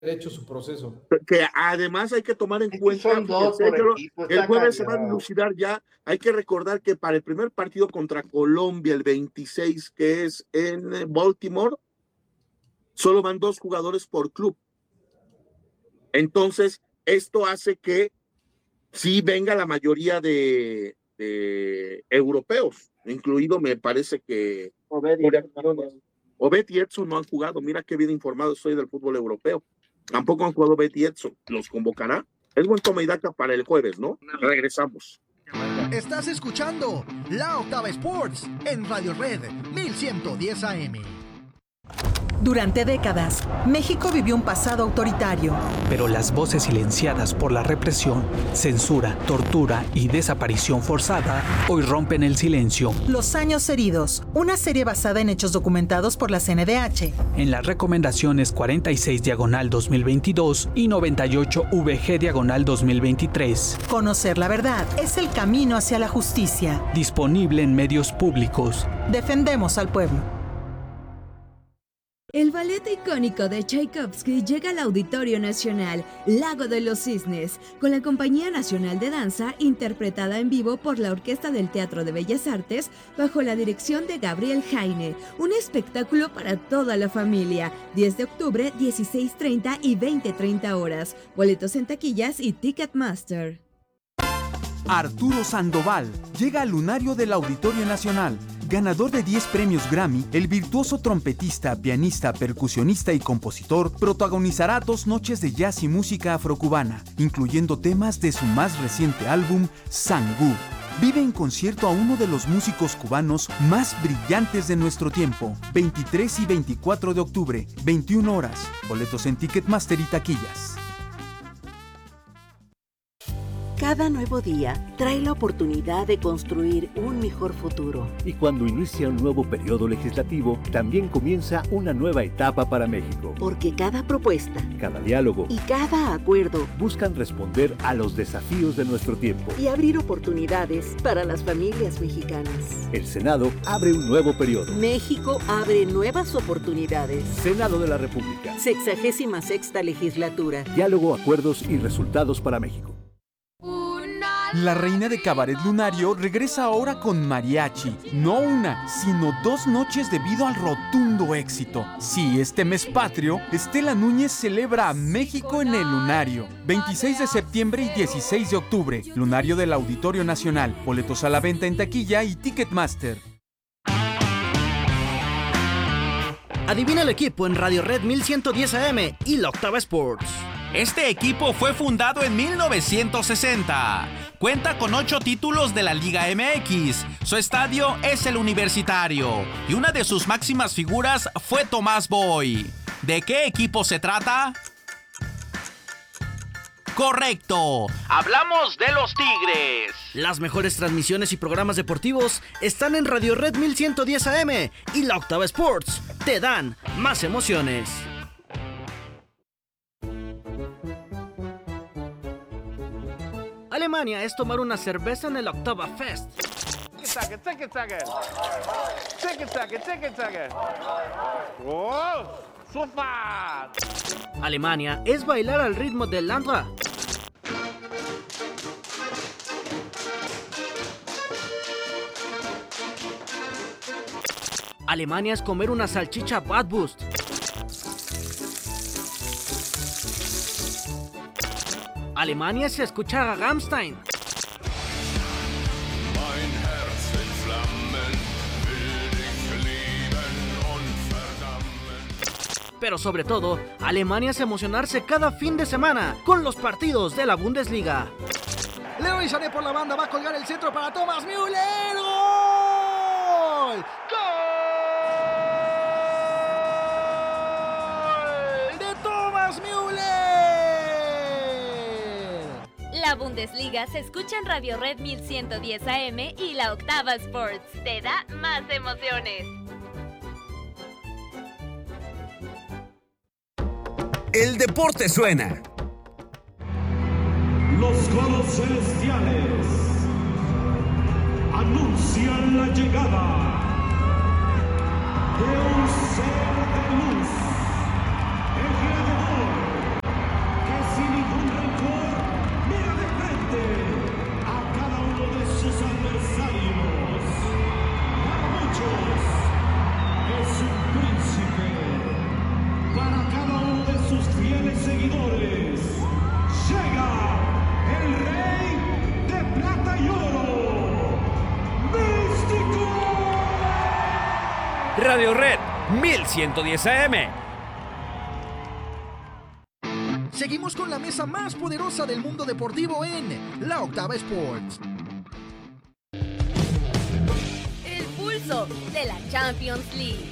derecho su proceso. Que además hay que tomar en cuenta, son dos por equipo, el jueves se cañón. va a dilucidar ya. Hay que recordar que para el primer partido contra Colombia, el 26, que es en Baltimore, solo van 2 jugadores por club. Entonces, esto hace que sí venga la mayoría de europeos, incluido me parece que Obed y Edson no han jugado. Mira qué bien informado estoy del fútbol europeo. Tampoco han jugado Obed y Edson. ¿Los convocará? Es buen toma y daca para el jueves, ¿no? Regresamos. Estás escuchando La Octava Sports en Radio Red 1110 AM. Durante décadas, México vivió un pasado autoritario. Pero las voces silenciadas por la represión, censura, tortura y desaparición forzada hoy rompen el silencio. Los años heridos, una serie basada en hechos documentados por la CNDH. En las recomendaciones 46/2022 y 98/VG/2023. Conocer la verdad es el camino hacia la justicia. Disponible en medios públicos. Defendemos al pueblo. El ballet icónico de Tchaikovsky llega al Auditorio Nacional Lago de los Cisnes, con la Compañía Nacional de Danza, interpretada en vivo por la Orquesta del Teatro de Bellas Artes, bajo la dirección de Gabriel Jaine. Un espectáculo para toda la familia. 10 de octubre, 16:30 y 20:30 horas. Boletos en taquillas y Ticketmaster. Arturo Sandoval llega al lunario del Auditorio Nacional. Ganador de 10 premios Grammy, el virtuoso trompetista, pianista, percusionista y compositor protagonizará 2 noches de jazz y música afrocubana, incluyendo temas de su más reciente álbum, Sangú. Vive en concierto a uno de los músicos cubanos más brillantes de nuestro tiempo. 23 y 24 de octubre, 21 horas. Boletos en Ticketmaster y taquillas. Cada nuevo día trae la oportunidad de construir un mejor futuro. Y cuando inicia un nuevo periodo legislativo, también comienza una nueva etapa para México. Porque cada propuesta, cada diálogo y cada acuerdo buscan responder a los desafíos de nuestro tiempo y abrir oportunidades para las familias mexicanas. El Senado abre un nuevo periodo. México abre nuevas oportunidades. Senado de la República. 66ª legislatura. Diálogo, acuerdos y resultados para México. La reina de Cabaret Lunario regresa ahora con mariachi. No una, sino 2 noches debido al rotundo éxito. Sí, este mes patrio, Estela Núñez celebra a México en el Lunario. 26 de septiembre y 16 de octubre. Lunario del Auditorio Nacional. Boletos a la venta en taquilla y Ticketmaster. Adivina el equipo en Radio Red 1110 AM y La Octava Sports. Este equipo fue fundado en 1960. Cuenta con 8 títulos de la Liga MX. Su estadio es el Universitario. Y una de sus máximas figuras fue Tomás Boy. ¿De qué equipo se trata? ¡Correcto! ¡Hablamos de los Tigres! Las mejores transmisiones y programas deportivos están en Radio Red 1110 AM y La Octava Sports. Te dan más emociones. Alemania es tomar una cerveza en el Octava Fest. Alemania es bailar al ritmo del Landra. Alemania es comer una salchicha Bratwurst. Alemania es escuchar a Rammstein. Pero sobre todo, Alemania es emocionarse cada fin de semana con los partidos de la Bundesliga. Leroy Sané por la banda va a colgar el centro para Thomas Müller. ¡Gol! ¡Gol! ¡De Thomas Müller! La Bundesliga se escucha en Radio Red 1110 AM y La Octava Sports. Te da más emociones. El deporte suena. Los coros celestiales anuncian la llegada de un ser de luz. Radio Red 1110 AM. Seguimos con la mesa más poderosa del mundo deportivo en La Octava Sports. El pulso de la Champions League.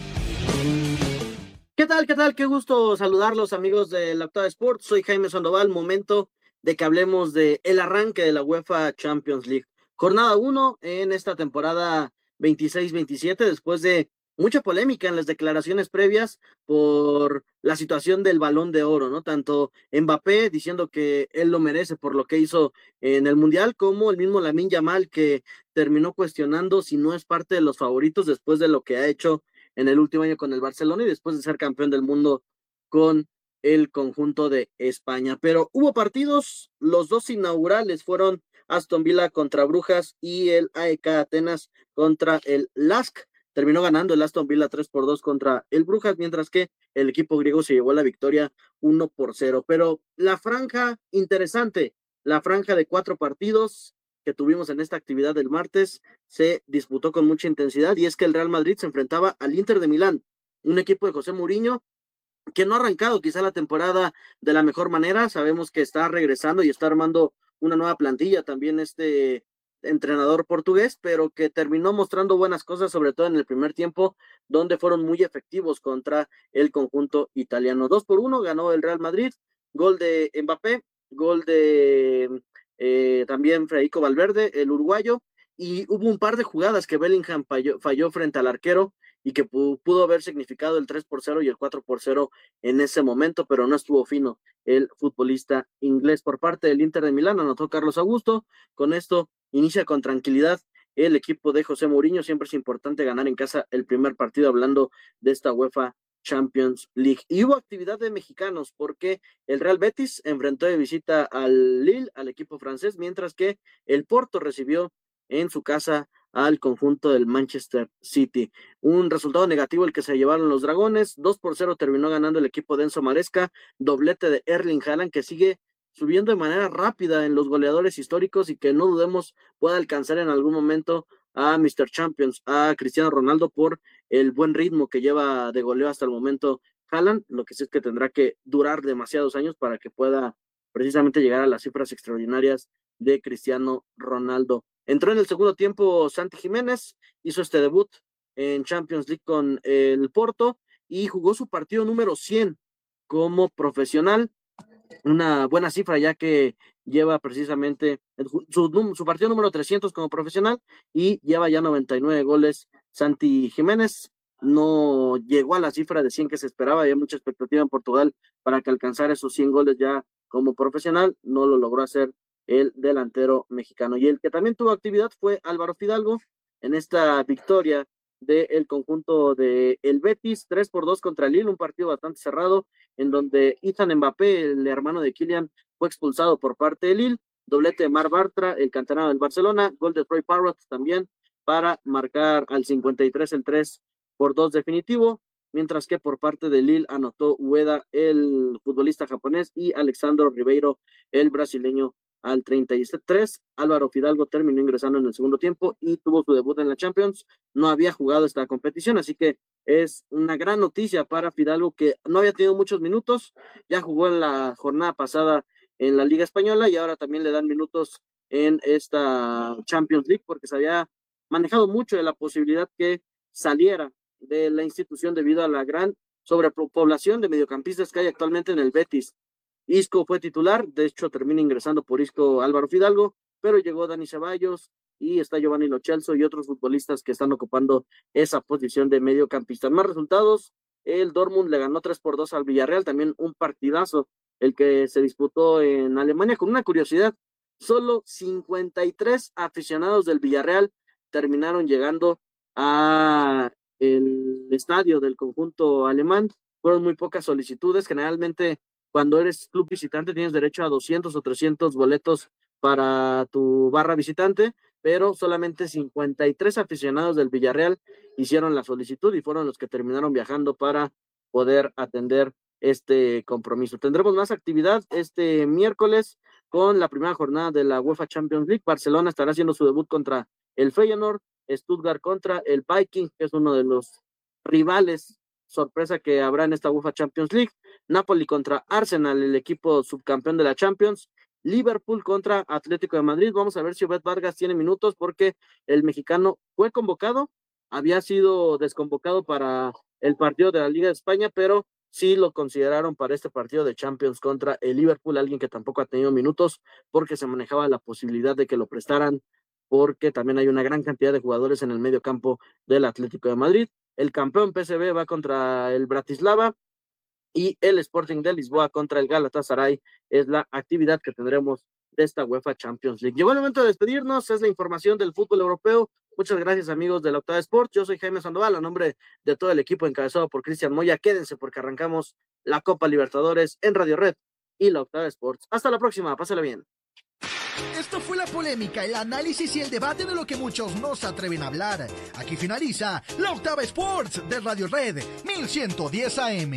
¿Qué tal? ¿Qué tal? Qué gusto saludarlos, amigos de La Octava Sports. Soy Jaime Sandoval. Momento de que hablemos de el arranque de la UEFA Champions League. Jornada 1 en esta temporada 26-27, después de mucha polémica en las declaraciones previas por la situación del Balón de Oro, ¿no? Tanto Mbappé diciendo que él lo merece por lo que hizo en el Mundial, como el mismo Lamine Yamal, que terminó cuestionando si no es parte de los favoritos después de lo que ha hecho en el último año con el Barcelona y después de ser campeón del mundo con el conjunto de España. Pero hubo partidos, los dos inaugurales fueron Aston Villa contra Brujas y el AEK Atenas contra el LASK. Terminó ganando el Aston Villa 3-2 contra el Brujas, mientras que el equipo griego se llevó la victoria 1-0. Pero la franja interesante, la franja de 4 partidos que tuvimos en esta actividad del martes, se disputó con mucha intensidad, y es que el Real Madrid se enfrentaba al Inter de Milán, un equipo de José Mourinho que no ha arrancado quizá la temporada de la mejor manera. Sabemos que está regresando y está armando una nueva plantilla también este entrenador portugués, pero que terminó mostrando buenas cosas, sobre todo en el primer tiempo, donde fueron muy efectivos contra el conjunto italiano. 2-1 ganó el Real Madrid, gol de Mbappé, gol de también Federico Valverde, el uruguayo, y hubo un par de jugadas que Bellingham falló frente al arquero y que pudo haber significado el 3-0 y el 4-0 en ese momento, pero no estuvo fino el futbolista inglés. Por parte del Inter de Milán anotó Carlos Augusto. Con esto inicia con tranquilidad el equipo de José Mourinho. Siempre es importante ganar en casa el primer partido, hablando de esta UEFA Champions League. Y hubo actividad de mexicanos, porque el Real Betis enfrentó de visita al Lille, al equipo francés, mientras que el Porto recibió en su casa al conjunto del Manchester City. Un resultado negativo el que se llevaron los dragones. 2-0 terminó ganando el equipo de Enzo Maresca, doblete de Erling Haaland, que sigue subiendo de manera rápida en los goleadores históricos y que no dudemos pueda alcanzar en algún momento a Mr. Champions, a Cristiano Ronaldo, por el buen ritmo que lleva de goleo hasta el momento Haaland. Lo que sí es que tendrá que durar demasiados años para que pueda precisamente llegar a las cifras extraordinarias de Cristiano Ronaldo. Entró en el segundo tiempo Santi Jiménez, hizo este debut en Champions League con el Porto y jugó su partido número 100 como profesional, una buena cifra ya que lleva precisamente su partido número 300 como profesional y lleva ya 99 goles. Santi Jiménez no llegó a la cifra de 100 que se esperaba, había mucha expectativa en Portugal para que alcanzara esos 100 goles ya como profesional, no lo logró hacer el delantero mexicano. Y el que también tuvo actividad fue Álvaro Fidalgo en esta victoria del conjunto de el Betis, 3-2 contra el Lille, un partido bastante cerrado, en donde Ethan Mbappé, el hermano de Kylian, fue expulsado por parte de Lille, doblete de Marc Bartra, el canterano del Barcelona, gol de Troy Parrott también, para marcar al 53 el 3-2 definitivo, mientras que por parte de Lille anotó Ueda, el futbolista japonés, y Alexandro Ribeiro, el brasileño, al 33. Álvaro Fidalgo terminó ingresando en el segundo tiempo y tuvo su debut en la Champions. No había jugado esta competición, así que es una gran noticia para Fidalgo, que no había tenido muchos minutos. Ya jugó en la jornada pasada en la Liga Española y ahora también le dan minutos en esta Champions League, porque se había manejado mucho de la posibilidad que saliera de la institución debido a la gran sobrepoblación de mediocampistas que hay actualmente en el Betis. Isco fue titular, de hecho termina ingresando por Isco Álvaro Fidalgo, pero llegó Dani Ceballos y está Giovanni Lo Celso y otros futbolistas que están ocupando esa posición de mediocampista. Más resultados, el Dortmund le ganó 3-2 al Villarreal, también un partidazo el que se disputó en Alemania. Con una curiosidad, solo 53 aficionados del Villarreal terminaron llegando a el estadio del conjunto alemán. Fueron muy pocas solicitudes. Generalmente cuando eres club visitante tienes derecho a 200 o 300 boletos para tu barra visitante, pero solamente 53 aficionados del Villarreal hicieron la solicitud y fueron los que terminaron viajando para poder atender este compromiso. Tendremos más actividad este miércoles con la primera jornada de la UEFA Champions League. Barcelona estará haciendo su debut contra el Feyenoord, Stuttgart contra el Viking, que es uno de los rivales sorpresa que habrá en esta UEFA Champions League. Napoli contra Arsenal, el equipo subcampeón de la Champions. Liverpool contra Atlético de Madrid. Vamos a ver si Obed Vargas tiene minutos, porque el mexicano fue convocado, había sido desconvocado para el partido de la Liga de España, pero sí lo consideraron para este partido de Champions contra el Liverpool, alguien que tampoco ha tenido minutos porque se manejaba la posibilidad de que lo prestaran, porque también hay una gran cantidad de jugadores en el medio campo del Atlético de Madrid. El campeón PSV va contra el Bratislava y el Sporting de Lisboa contra el Galatasaray. Es la actividad que tendremos de esta UEFA Champions League. Llegó el momento de despedirnos, es la información del fútbol europeo. Muchas gracias, amigos de la Octava Sport. Yo soy Jaime Sandoval, a nombre de todo el equipo encabezado por Cristian Moya. Quédense porque arrancamos la Copa Libertadores en Radio Red y la Octava Sports. Hasta la próxima, pásala bien. Esto fue la polémica, el análisis y el debate de lo que muchos no se atreven a hablar. Aquí finaliza la Octava Sports de Radio Red 1110 AM.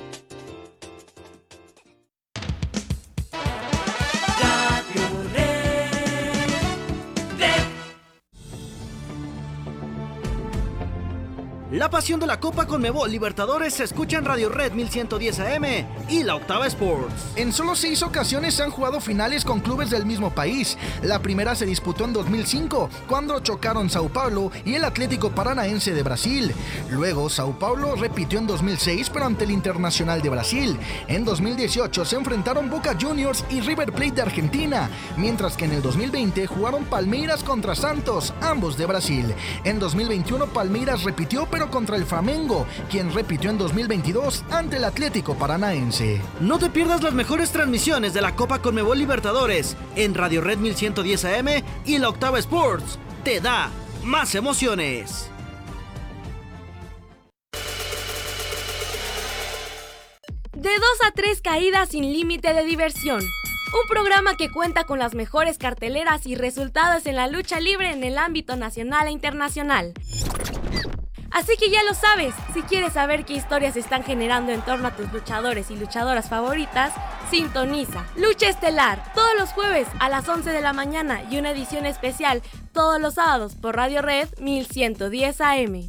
La pasión de la Copa Conmebol Libertadores se escucha en Radio Red 1110 AM y la Octava Sports. En solo 6 ocasiones se han jugado finales con clubes del mismo país. La primera se disputó en 2005, cuando chocaron Sao Paulo y el Atlético Paranaense de Brasil. Luego, Sao Paulo repitió en 2006, pero ante el Internacional de Brasil. En 2018 se enfrentaron Boca Juniors y River Plate de Argentina, mientras que en el 2020 jugaron Palmeiras contra Santos, ambos de Brasil. En 2021 Palmeiras repitió, pero contra el Flamengo, quien repitió en 2022 ante el Atlético Paranaense. No te pierdas las mejores transmisiones de la Copa Conmebol Libertadores en Radio Red 1110 AM y la Octava Sports. Te da más emociones. De 2 a 3 caídas sin límite de diversión. Un programa que cuenta con las mejores carteleras y resultados en la lucha libre en el ámbito nacional e internacional. Así que ya lo sabes, si quieres saber qué historias se están generando en torno a tus luchadores y luchadoras favoritas, sintoniza Lucha Estelar todos los jueves a las 11 de la mañana y una edición especial todos los sábados por Radio Red 1110 AM.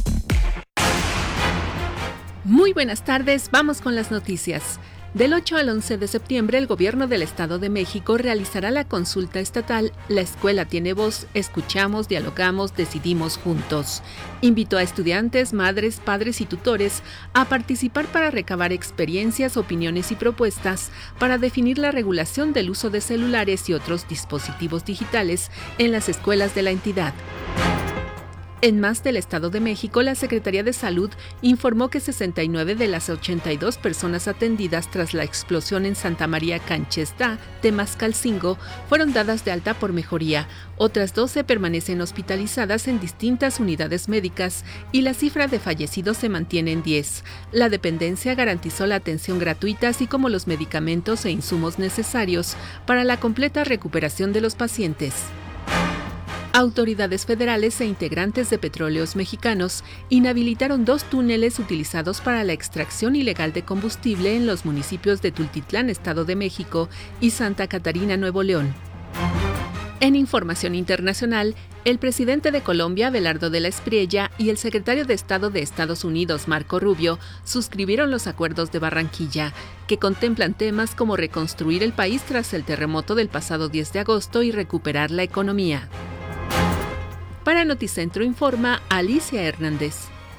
Muy buenas tardes, vamos con las noticias. Del 8 al 11 de septiembre, el Gobierno del Estado de México realizará la consulta estatal La Escuela Tiene Voz, Escuchamos, Dialogamos, Decidimos Juntos. Invitó a estudiantes, madres, padres y tutores a participar para recabar experiencias, opiniones y propuestas para definir la regulación del uso de celulares y otros dispositivos digitales en las escuelas de la entidad. En más del Estado de México, la Secretaría de Salud informó que 69 de las 82 personas atendidas tras la explosión en Santa María Canchestá, Temascalcingo, fueron dadas de alta por mejoría. Otras 12 permanecen hospitalizadas en distintas unidades médicas y la cifra de fallecidos se mantiene en 10. La dependencia garantizó la atención gratuita, así como los medicamentos e insumos necesarios para la completa recuperación de los pacientes. Autoridades federales e integrantes de Petróleos Mexicanos inhabilitaron 2 túneles utilizados para la extracción ilegal de combustible en los municipios de Tultitlán, Estado de México, y Santa Catarina, Nuevo León. En información internacional, el presidente de Colombia, Abelardo de la Espriella, y el secretario de Estado de Estados Unidos, Marco Rubio, suscribieron los acuerdos de Barranquilla, que contemplan temas como reconstruir el país tras el terremoto del pasado 10 de agosto y recuperar la economía. Para Noticentro informa Alicia Hernández.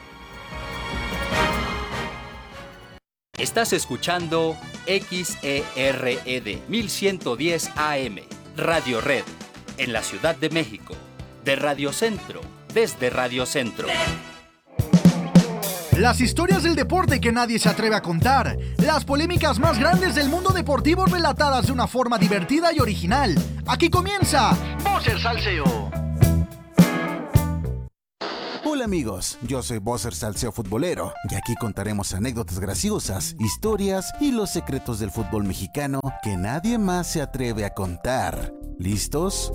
Estás escuchando XERED 1110 AM, Radio Red, en la Ciudad de México, de Radio Centro, desde Radio Centro. Las historias del deporte que nadie se atreve a contar, las polémicas más grandes del mundo deportivo relatadas de una forma divertida y original. Aquí comienza Bosser Salseo. Hola amigos, yo soy Bosser Salseo Futbolero y aquí contaremos anécdotas graciosas, historias y los secretos del fútbol mexicano que nadie más se atreve a contar. ¿Listos?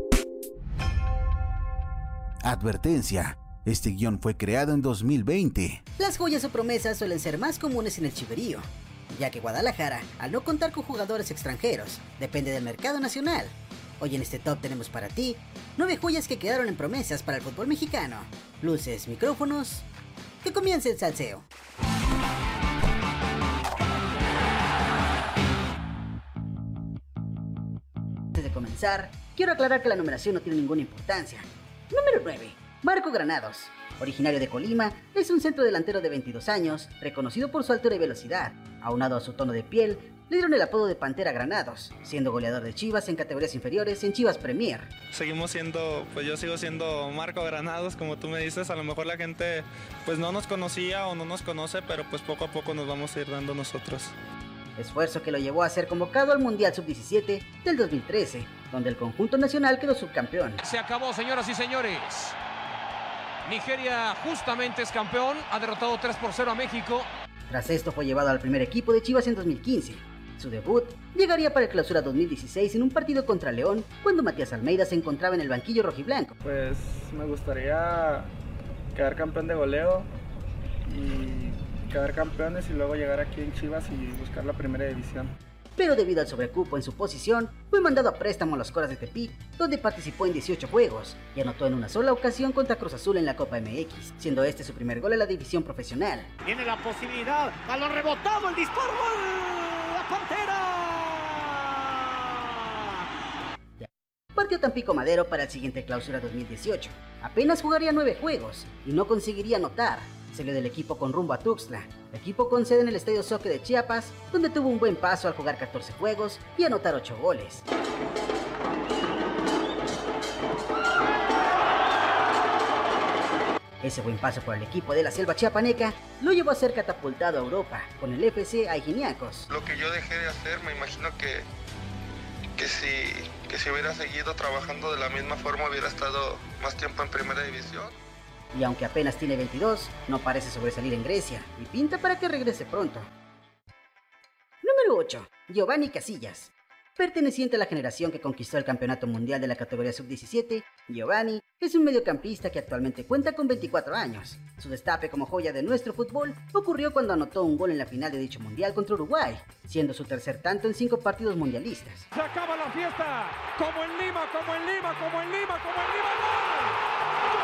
Advertencia, este guión fue creado en 2020. Las joyas o promesas suelen ser más comunes en el chiverío, ya que Guadalajara, al no contar con jugadores extranjeros, depende del mercado nacional. Hoy en este top tenemos para ti 9 joyas que quedaron en promesas para el fútbol mexicano. Luces, micrófonos Que comience el salseo. Antes de comenzar, quiero aclarar que la numeración no tiene ninguna importancia. Número 9. Marco Granados. Originario de Colima, es un centro delantero de 22 años, reconocido por su altura y velocidad. Aunado a su tono de piel, le dieron el apodo de Pantera Granados, siendo goleador de Chivas en categorías inferiores en Chivas Premier. Seguimos siendo, pues yo sigo siendo Marco Granados, como tú me dices. A lo mejor la gente pues no nos conocía o no nos conoce, pero pues poco a poco nos vamos a ir dando nosotros. Esfuerzo que lo llevó a ser convocado al Mundial Sub-17 del 2013, donde el conjunto nacional quedó subcampeón. Se acabó, señoras y señores. Nigeria justamente es campeón, ha derrotado 3-0 a México. Tras esto fue llevado al primer equipo de Chivas en 2015. Su debut llegaría para el Clausura 2016 en un partido contra León, cuando Matías Almeida se encontraba en el banquillo rojiblanco. Pues me gustaría quedar campeón de goleo y quedar campeones y luego llegar aquí en Chivas y buscar la primera división. Pero debido al sobrecupo en su posición, fue mandado a préstamo a los Coras de Tepic, donde participó en 18 juegos y anotó en una sola ocasión contra Cruz Azul en la Copa MX, siendo este su primer gol en la división profesional. Tiene la posibilidad, balón rebotado, el disparo, ¡gol! ¡La Pantera! Partió Tampico Madero para el siguiente Clausura 2018. Apenas jugaría 9 juegos y no conseguiría anotar. Salió del equipo con rumbo a Tuxtla, equipo con sede en el Estadio Soque de Chiapas, donde tuvo un buen paso al jugar 14 juegos y anotar 8 goles. Ese buen paso por el equipo de la selva chiapaneca lo llevó a ser catapultado a Europa con el FC Aiguiniacos. Lo que yo dejé de hacer, me imagino que si hubiera seguido trabajando de la misma forma hubiera estado más tiempo en primera división. Y aunque apenas tiene 22, no parece sobresalir en Grecia y pinta para que regrese pronto. Número 8. Giovanni Casillas. Perteneciente a la generación que conquistó el campeonato mundial de la categoría sub-17, Giovanni es un mediocampista que actualmente cuenta con 24 años. Su destape como joya de nuestro fútbol ocurrió cuando anotó un gol en la final de dicho mundial contra Uruguay, siendo su tercer tanto en 5 partidos mundialistas. Se acaba la fiesta, como en Lima, como en Lima, como en Lima, como en Lima, ¡gol!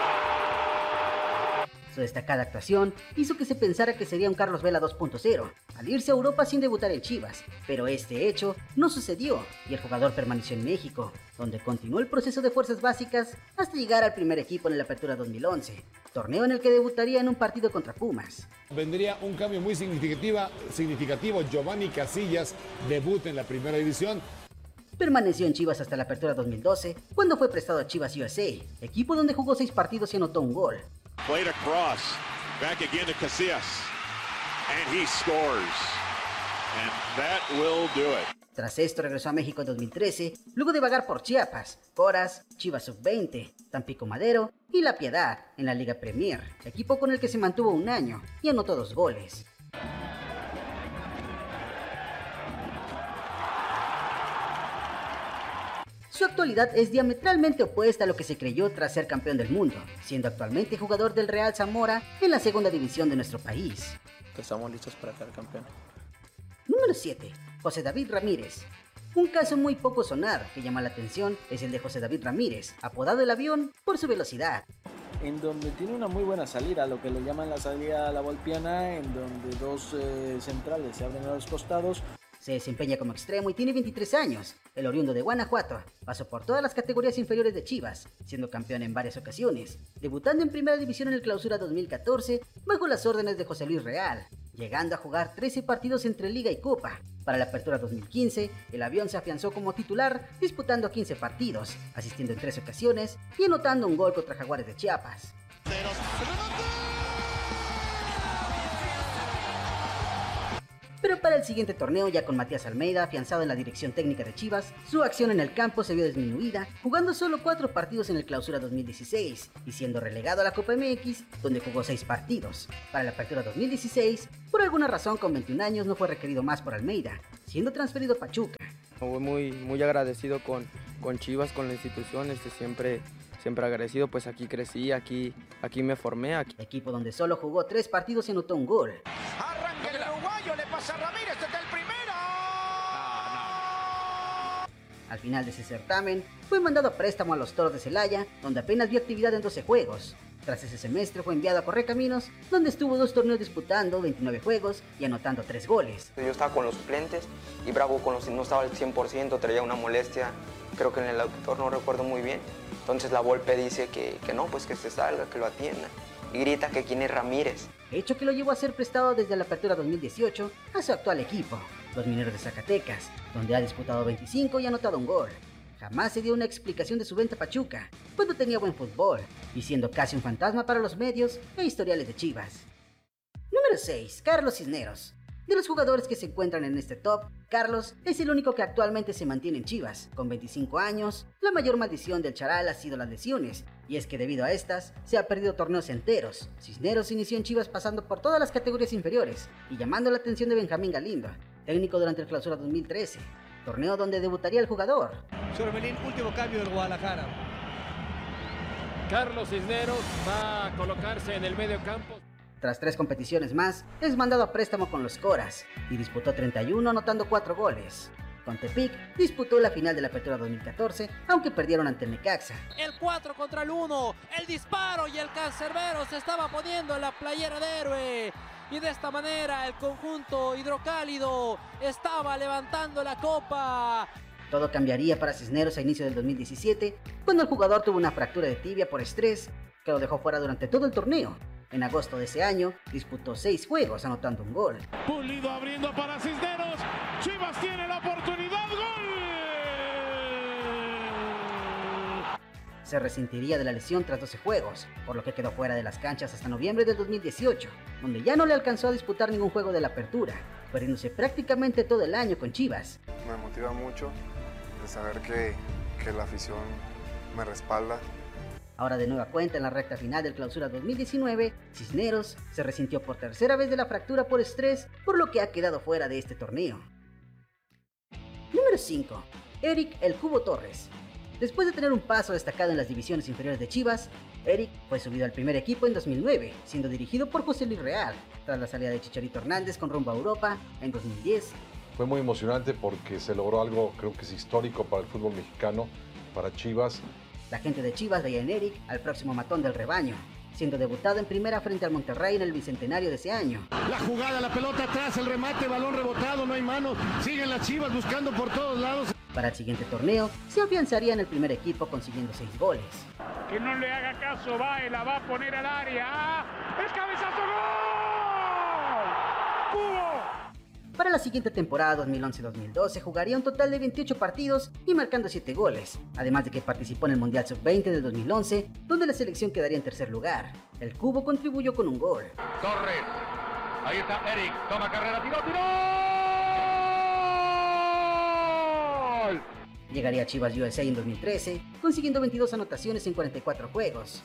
Su destacada actuación hizo que se pensara que sería un Carlos Vela 2.0, al irse a Europa sin debutar en Chivas, pero este hecho no sucedió y el jugador permaneció en México, donde continuó el proceso de fuerzas básicas hasta llegar al primer equipo en la Apertura 2011, torneo en el que debutaría en un partido contra Pumas. Vendría un cambio muy significativo, Giovanni Casillas debuta en la primera división. Permaneció en Chivas hasta la Apertura 2012, cuando fue prestado a Chivas USA, equipo donde jugó 6 partidos y anotó un gol. Played across, back again to Casillas, and he scores, and that will do it. Tras esto regresó a México en 2013, luego de vagar por Chiapas, Coras, Chivas Sub-20, Tampico Madero y La Piedad en la Liga Premier, equipo con el que se mantuvo un año y anotó 2 goles. Su actualidad es diametralmente opuesta a lo que se creyó tras ser campeón del mundo, siendo actualmente jugador del Real Zamora en la segunda división de nuestro país. Estamos listos para ser campeón. Número 7. José David Ramírez. Un caso muy poco sonado que llama la atención es el de José David Ramírez, apodado el avión por su velocidad. En donde tiene una muy buena salida, lo que le llaman la salida a la volpiana, en donde 2 centrales se abren a los costados. Se desempeña como extremo y tiene 23 años. El oriundo de Guanajuato pasó por todas las categorías inferiores de Chivas, siendo campeón en varias ocasiones, debutando en primera división en el Clausura 2014 bajo las órdenes de José Luis Real, llegando a jugar 13 partidos entre Liga y Copa. Para la Apertura 2015, el avión se afianzó como titular, disputando 15 partidos, asistiendo en 3 ocasiones y anotando un gol contra Jaguares de Chiapas. Pero para el siguiente torneo, ya con Matías Almeida afianzado en la dirección técnica de Chivas, su acción en el campo se vio disminuida, jugando solo 4 partidos en el Clausura 2016 y siendo relegado a la Copa MX, donde jugó 6 partidos. Para la Apertura 2016, por alguna razón con 21 años no fue requerido más por Almeida, siendo transferido a Pachuca. Muy agradecido con Chivas, con la institución, siempre agradecido, pues aquí crecí, aquí me formé. Equipo donde solo jugó 3 partidos y anotó un gol. Arranca el uruguayo, le pasa a Ramírez, este es el primero. Al final de ese certamen, fue mandado a préstamo a los Toros de Celaya, donde apenas vio actividad en 12 juegos. Tras ese semestre fue enviado a Correcaminos, donde estuvo 2 torneos disputando 29 juegos y anotando 3 goles. Yo estaba con los suplentes y Bravo no estaba al 100%, traía una molestia, creo que en el auditor no recuerdo muy bien. Entonces la Volpe dice que no, pues que se salga, que lo atienda. Y grita que quién es Ramírez. Hecho que lo llevó a ser prestado desde la apertura 2018 a su actual equipo, los Mineros de Zacatecas, donde ha disputado 25 y anotado un gol. Jamás se dio una explicación de su venta a Pachuca, pues no tenía buen fútbol, y siendo casi un fantasma para los medios e historiales de Chivas. Número 6. Carlos Cisneros. De los jugadores que se encuentran en este top, Carlos es el único que actualmente se mantiene en Chivas. Con 25 años, la mayor maldición del charal ha sido las lesiones, y es que debido a estas, se ha perdido torneos enteros. Cisneros inició en Chivas pasando por todas las categorías inferiores, y llamando la atención de Benjamín Galindo, técnico durante el Clausura 2013, torneo donde debutaría el jugador. Orbelín, último cambio del Guadalajara. Carlos Cisneros va a colocarse en el medio campo. Tras 3 competiciones más, es mandado a préstamo con los Coras y disputó 31 anotando 4 goles. Con Tepic disputó la final de la Apertura 2014, aunque perdieron ante el Necaxa. El 4 contra el 1, el disparo y el cancerbero se estaba poniendo en la playera de héroe. Y de esta manera el conjunto hidrocálido estaba levantando la copa. Todo cambiaría para Cisneros a inicio del 2017, cuando el jugador tuvo una fractura de tibia por estrés, que lo dejó fuera durante todo el torneo. En agosto de ese año, disputó 6 juegos anotando un gol. Pulido abriendo para Cisneros, Chivas tiene la oportunidad, ¡gol! Se resentiría de la lesión tras 12 juegos, por lo que quedó fuera de las canchas hasta noviembre del 2018, donde ya no le alcanzó a disputar ningún juego de la apertura, perdiéndose prácticamente todo el año con Chivas. Me motiva mucho de saber que la afición me respalda. Ahora de nueva cuenta en la recta final del Clausura 2019, Cisneros se resintió por tercera vez de la fractura por estrés, por lo que ha quedado fuera de este torneo. Número 5. Eric El Cubo Torres. Después de tener un paso destacado en las divisiones inferiores de Chivas, Eric fue subido al primer equipo en 2009, siendo dirigido por José Luis Real, tras la salida de Chicharito Hernández con rumbo a Europa en 2010. Fue muy emocionante porque se logró algo, creo que es histórico para el fútbol mexicano, para Chivas. La gente de Chivas veía en Eric al próximo matón del rebaño, siendo debutado en primera frente al Monterrey en el bicentenario de ese año. La jugada, la pelota atrás, el remate, balón rebotado, no hay mano, siguen las Chivas buscando por todos lados. Para el siguiente torneo, se afianzaría en el primer equipo consiguiendo 6 goles. Que no le haga caso, la va a poner al área. ¡Es cabezazo, gol! ¡Cubo! Para la siguiente temporada 2011-2012 jugaría un total de 28 partidos y marcando 7 goles, además de que participó en el Mundial Sub-20 del 2011, donde la selección quedaría en tercer lugar. El Cubo contribuyó con un gol. Torres, ahí está Eric, toma carrera, tiró. Llegaría a Chivas USA en 2013, consiguiendo 22 anotaciones en 44 juegos.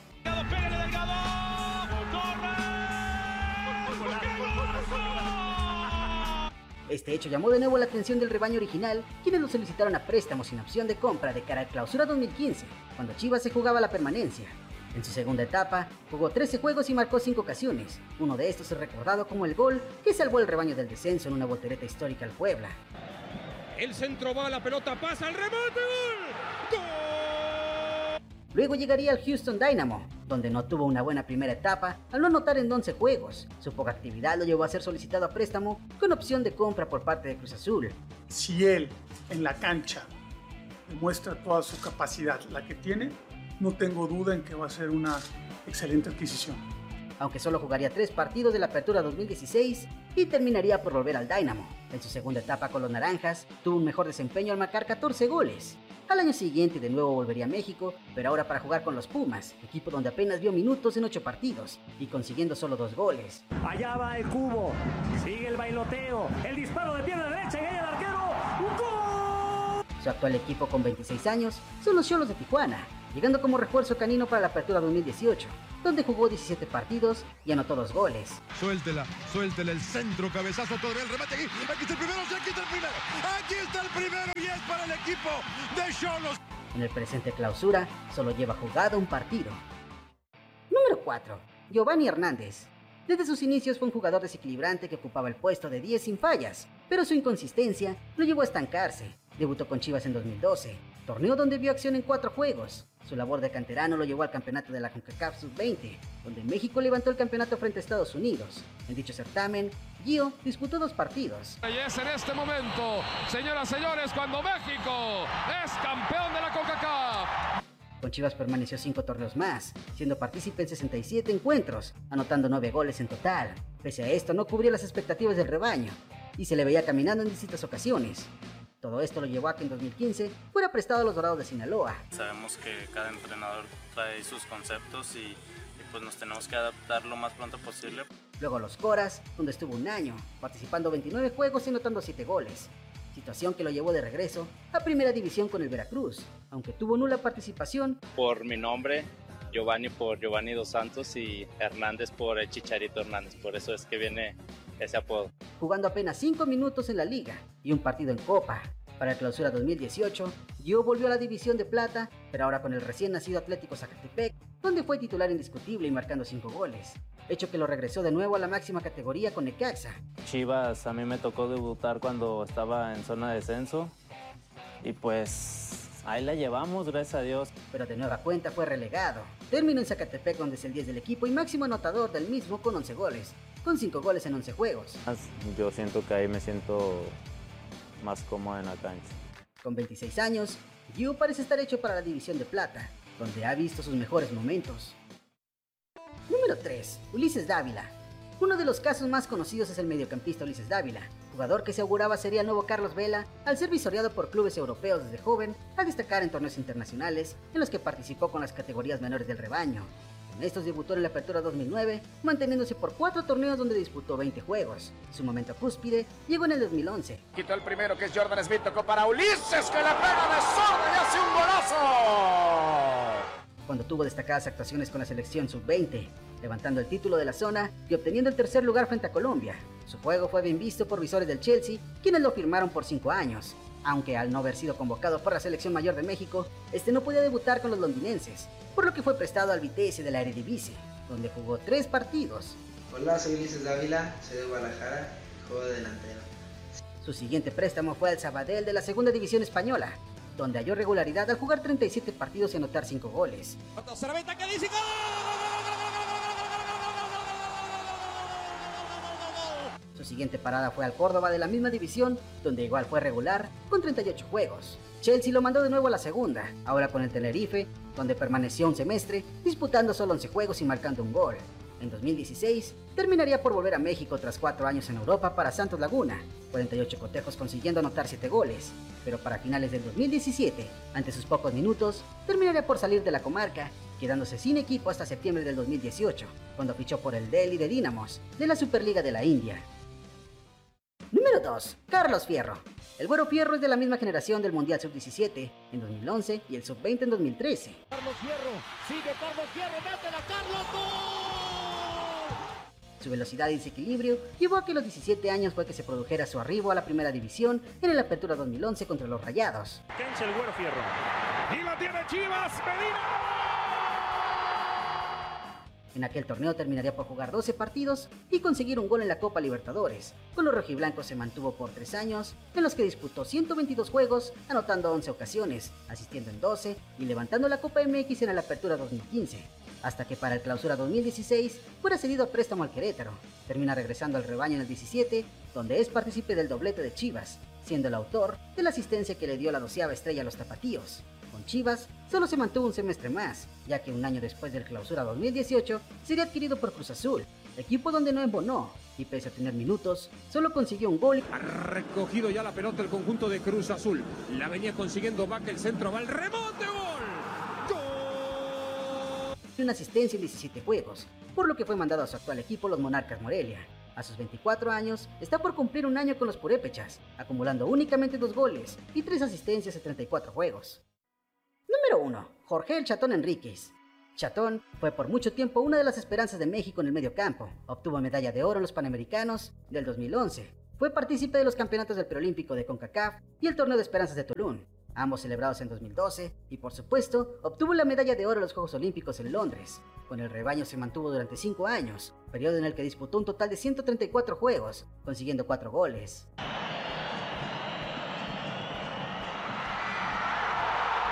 Este hecho llamó de nuevo la atención del rebaño original, quienes lo solicitaron a préstamo sin opción de compra de cara al Clausura 2015, cuando Chivas se jugaba la permanencia. En su segunda etapa, jugó 13 juegos y marcó 5 ocasiones. Uno de estos es recordado como el gol que salvó al rebaño del descenso en una voltereta histórica al Puebla. El centro va, la pelota pasa, el remate, ¡gol! ¡Gol! Luego llegaría al Houston Dynamo, donde no tuvo una buena primera etapa al no anotar en 11 juegos. Su poca actividad lo llevó a ser solicitado a préstamo con opción de compra por parte de Cruz Azul. Si él en la cancha demuestra toda su capacidad, la que tiene, no tengo duda en que va a ser una excelente adquisición. Aunque solo jugaría 3 partidos de la Apertura 2016 y terminaría por volver al Dynamo. En su segunda etapa con los Naranjas, tuvo un mejor desempeño al marcar 14 goles. Al año siguiente de nuevo volvería a México, pero ahora para jugar con los Pumas, equipo donde apenas vio minutos en 8 partidos y consiguiendo solo 2 goles. Allá va el Cubo, sigue el bailoteo, el disparo de pierna derecha y ahí el arquero, ¡un gol! Su actual equipo con 26 años son los Xolos de Tijuana, llegando como refuerzo canino para la Apertura 2018, donde jugó 17 partidos y anotó 2 goles. Suéltela, el centro, cabezazo, todo el remate aquí está el primero, aquí está el primero y es para el equipo de Xolos. En el presente Clausura, solo lleva jugado un partido. Número 4. Giovanni Hernández. Desde sus inicios fue un jugador desequilibrante que ocupaba el puesto de 10 sin fallas, pero su inconsistencia lo llevó a estancarse. Debutó con Chivas en 2012, torneo donde vio acción en 4 juegos. Su labor de canterano lo llevó al campeonato de la CONCACAF Sub-20, donde México levantó el campeonato frente a Estados Unidos. En dicho certamen, Gio disputó 2 partidos. Y es en este momento, señoras y señores, cuando México es campeón de la CONCACAF. Con Chivas permaneció 5 torneos más, siendo partícipe en 67 encuentros, anotando 9 goles en total. Pese a esto, no cubría las expectativas del rebaño, y se le veía caminando en distintas ocasiones. Todo esto lo llevó a que en 2015 fuera prestado a los Dorados de Sinaloa. Sabemos que cada entrenador trae sus conceptos y pues nos tenemos que adaptar lo más pronto posible. Luego a los Coras, donde estuvo un año, participando 29 juegos y anotando 7 goles. Situación que lo llevó de regreso a Primera División con el Veracruz, aunque tuvo nula participación. Por mi nombre, Giovanni por Giovanni Dos Santos y Hernández por el Chicharito Hernández, por eso es que viene ese apodo. Jugando apenas 5 minutos en la liga y un partido en Copa. Para el Clausura 2018, Gio volvió a la División de Plata, pero ahora con el recién nacido Atlético Zacatepec, donde fue titular indiscutible y marcando 5 goles, hecho que lo regresó de nuevo a la máxima categoría con Necaxa. Chivas a mí me tocó debutar cuando estaba en zona de descenso y pues ahí la llevamos, gracias a Dios. Pero de nueva cuenta fue relegado. Terminó en Zacatepec, donde es el 10 del equipo y máximo anotador del mismo con 11 goles, con 5 goles en 11 juegos. Yo siento que ahí me siento más cómodo en la cancha. Con 26 años, Gio parece estar hecho para la División de Plata, donde ha visto sus mejores momentos. Número 3. Ulises Dávila. Uno de los casos más conocidos es el mediocampista Ulises Dávila, jugador que se auguraba sería el nuevo Carlos Vela al ser visoreado por clubes europeos desde joven, a destacar en torneos internacionales en los que participó con las categorías menores del rebaño. En estos debutó en la Apertura 2009, manteniéndose por 4 torneos donde disputó 20 juegos. Su momento cúspide llegó en el 2011. Quitó el primero, que es Jordan Smith, tocó para Ulises, que le pega de zurda y hace un golazo. Cuando tuvo destacadas actuaciones con la selección sub-20, levantando el título de la zona y obteniendo el 3er lugar frente a Colombia. Su juego fue bien visto por visores del Chelsea, quienes lo firmaron por 5 años. Aunque al no haber sido convocado por la selección mayor de México, no podía debutar con los londinenses, por lo que fue prestado al Vitesse de la Eredivisie, donde jugó 3 partidos. Hola, soy Ulises Dávila, soy de Guadalajara, juego de delantero. Su siguiente préstamo fue al Sabadell de la Segunda División Española, donde halló regularidad al jugar 37 partidos y anotar 5 goles. Su siguiente parada fue al Córdoba de la misma división, donde igual fue regular, con 38 juegos. Chelsea lo mandó de nuevo a la segunda, ahora con el Tenerife, donde permaneció un semestre, disputando solo 11 juegos y marcando un gol. En 2016, terminaría por volver a México tras 4 años en Europa para Santos Laguna, 48 cotejos consiguiendo anotar 7 goles, pero para finales del 2017, ante sus pocos minutos, terminaría por salir de la comarca, quedándose sin equipo hasta septiembre del 2018, cuando fichó por el Delhi de Dinamos, de la Superliga de la India. Número 2. Carlos Fierro. El Güero Fierro es de la misma generación del Mundial Sub-17 en 2011 y el Sub-20 en 2013. Carlos Fierro, sigue Carlos Fierro, métela Carlos, ¡gol! Su velocidad y desequilibrio llevó a que a los 17 años fue que se produjera su arribo a la Primera División en el Apertura 2011 contra los Rayados. Cancha el Güero Fierro. Y la tiene Chivas, Medina. En aquel torneo terminaría por jugar 12 partidos y conseguir un gol en la Copa Libertadores. Con los rojiblancos se mantuvo por 3 años, en los que disputó 122 juegos, anotando 11 ocasiones, asistiendo en 12 y levantando la Copa MX en la Apertura 2015. Hasta que para el Clausura 2016 fuera cedido a préstamo al Querétaro. Termina regresando al rebaño en el 17, donde es partícipe del doblete de Chivas, siendo el autor de la asistencia que le dio la 12ª estrella a los tapatíos. Con Chivas solo se mantuvo un semestre más, ya que un año después del Clausura 2018 sería adquirido por Cruz Azul, equipo donde no embonó, y pese a tener minutos, solo consiguió un gol. Ha recogido ya la pelota el conjunto de Cruz Azul, la venía consiguiendo Vaca, el centro va el rebote, gol. Y una asistencia en 17 juegos, por lo que fue mandado a su actual equipo, los Monarcas Morelia. A sus 24 años, está por cumplir un año con los Purépechas, acumulando únicamente 2 goles y 3 asistencias en 34 juegos. Número 1. Jorge el Chatón Enríquez. Chatón fue por mucho tiempo una de las esperanzas de México en el mediocampo. Obtuvo medalla de oro en los Panamericanos del 2011. Fue partícipe de los campeonatos del Preolímpico de CONCACAF y el Torneo de Esperanzas de Tulum, ambos celebrados en 2012, y por supuesto, obtuvo la medalla de oro en los Juegos Olímpicos en Londres. Con el rebaño se mantuvo durante 5 años, periodo en el que disputó un total de 134 juegos, consiguiendo 4 goles.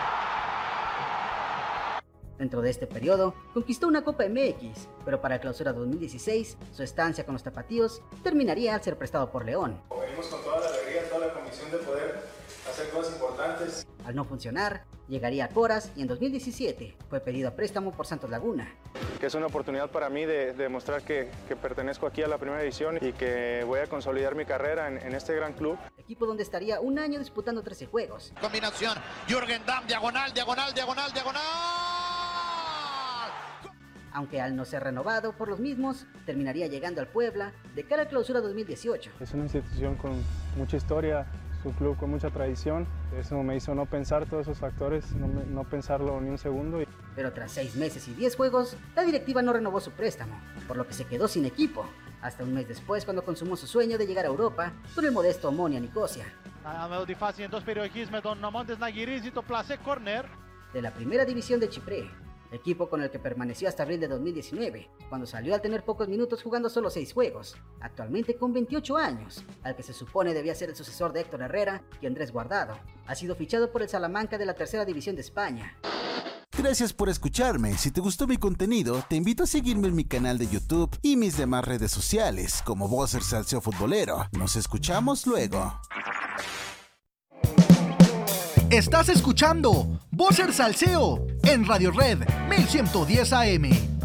Dentro de este periodo, conquistó una Copa MX, pero para el Clausura 2016, su estancia con los tapatíos terminaría al ser prestado por León. Venimos con toda la alegría, toda la convicción de poder hacer cosas importantes. Al no funcionar, llegaría a Coras y en 2017 fue pedido a préstamo por Santos Laguna. Que es una oportunidad para mí de demostrar que pertenezco aquí a la primera división y que voy a consolidar mi carrera en este gran club. Equipo donde estaría un año disputando 13 juegos. Combinación, Jürgen Damm, diagonal. Aunque al no ser renovado por los mismos, terminaría llegando al Puebla de cara a Clausura 2018. Es una institución con mucha historia, es un club con mucha tradición. Eso me hizo no pensar todos esos factores, no pensarlo ni un segundo. Pero tras 6 meses y 10 juegos, la directiva no renovó su préstamo, por lo que se quedó sin equipo. Hasta un mes después, cuando consumó su sueño de llegar a Europa con el modesto Omonia Nicosia. De la primera división de Chipre, equipo con el que permaneció hasta abril de 2019, cuando salió al tener pocos minutos jugando solo 6 juegos, actualmente con 28 años, al que se supone debía ser el sucesor de Héctor Herrera y Andrés Guardado. Ha sido fichado por el Salamanca de la tercera división de España. Gracias por escucharme. Si te gustó mi contenido, te invito a seguirme en mi canal de YouTube y mis demás redes sociales, como Vocer Salseo Futbolero. Nos escuchamos luego. Estás escuchando Vocer Salseo en Radio Red 1110 AM.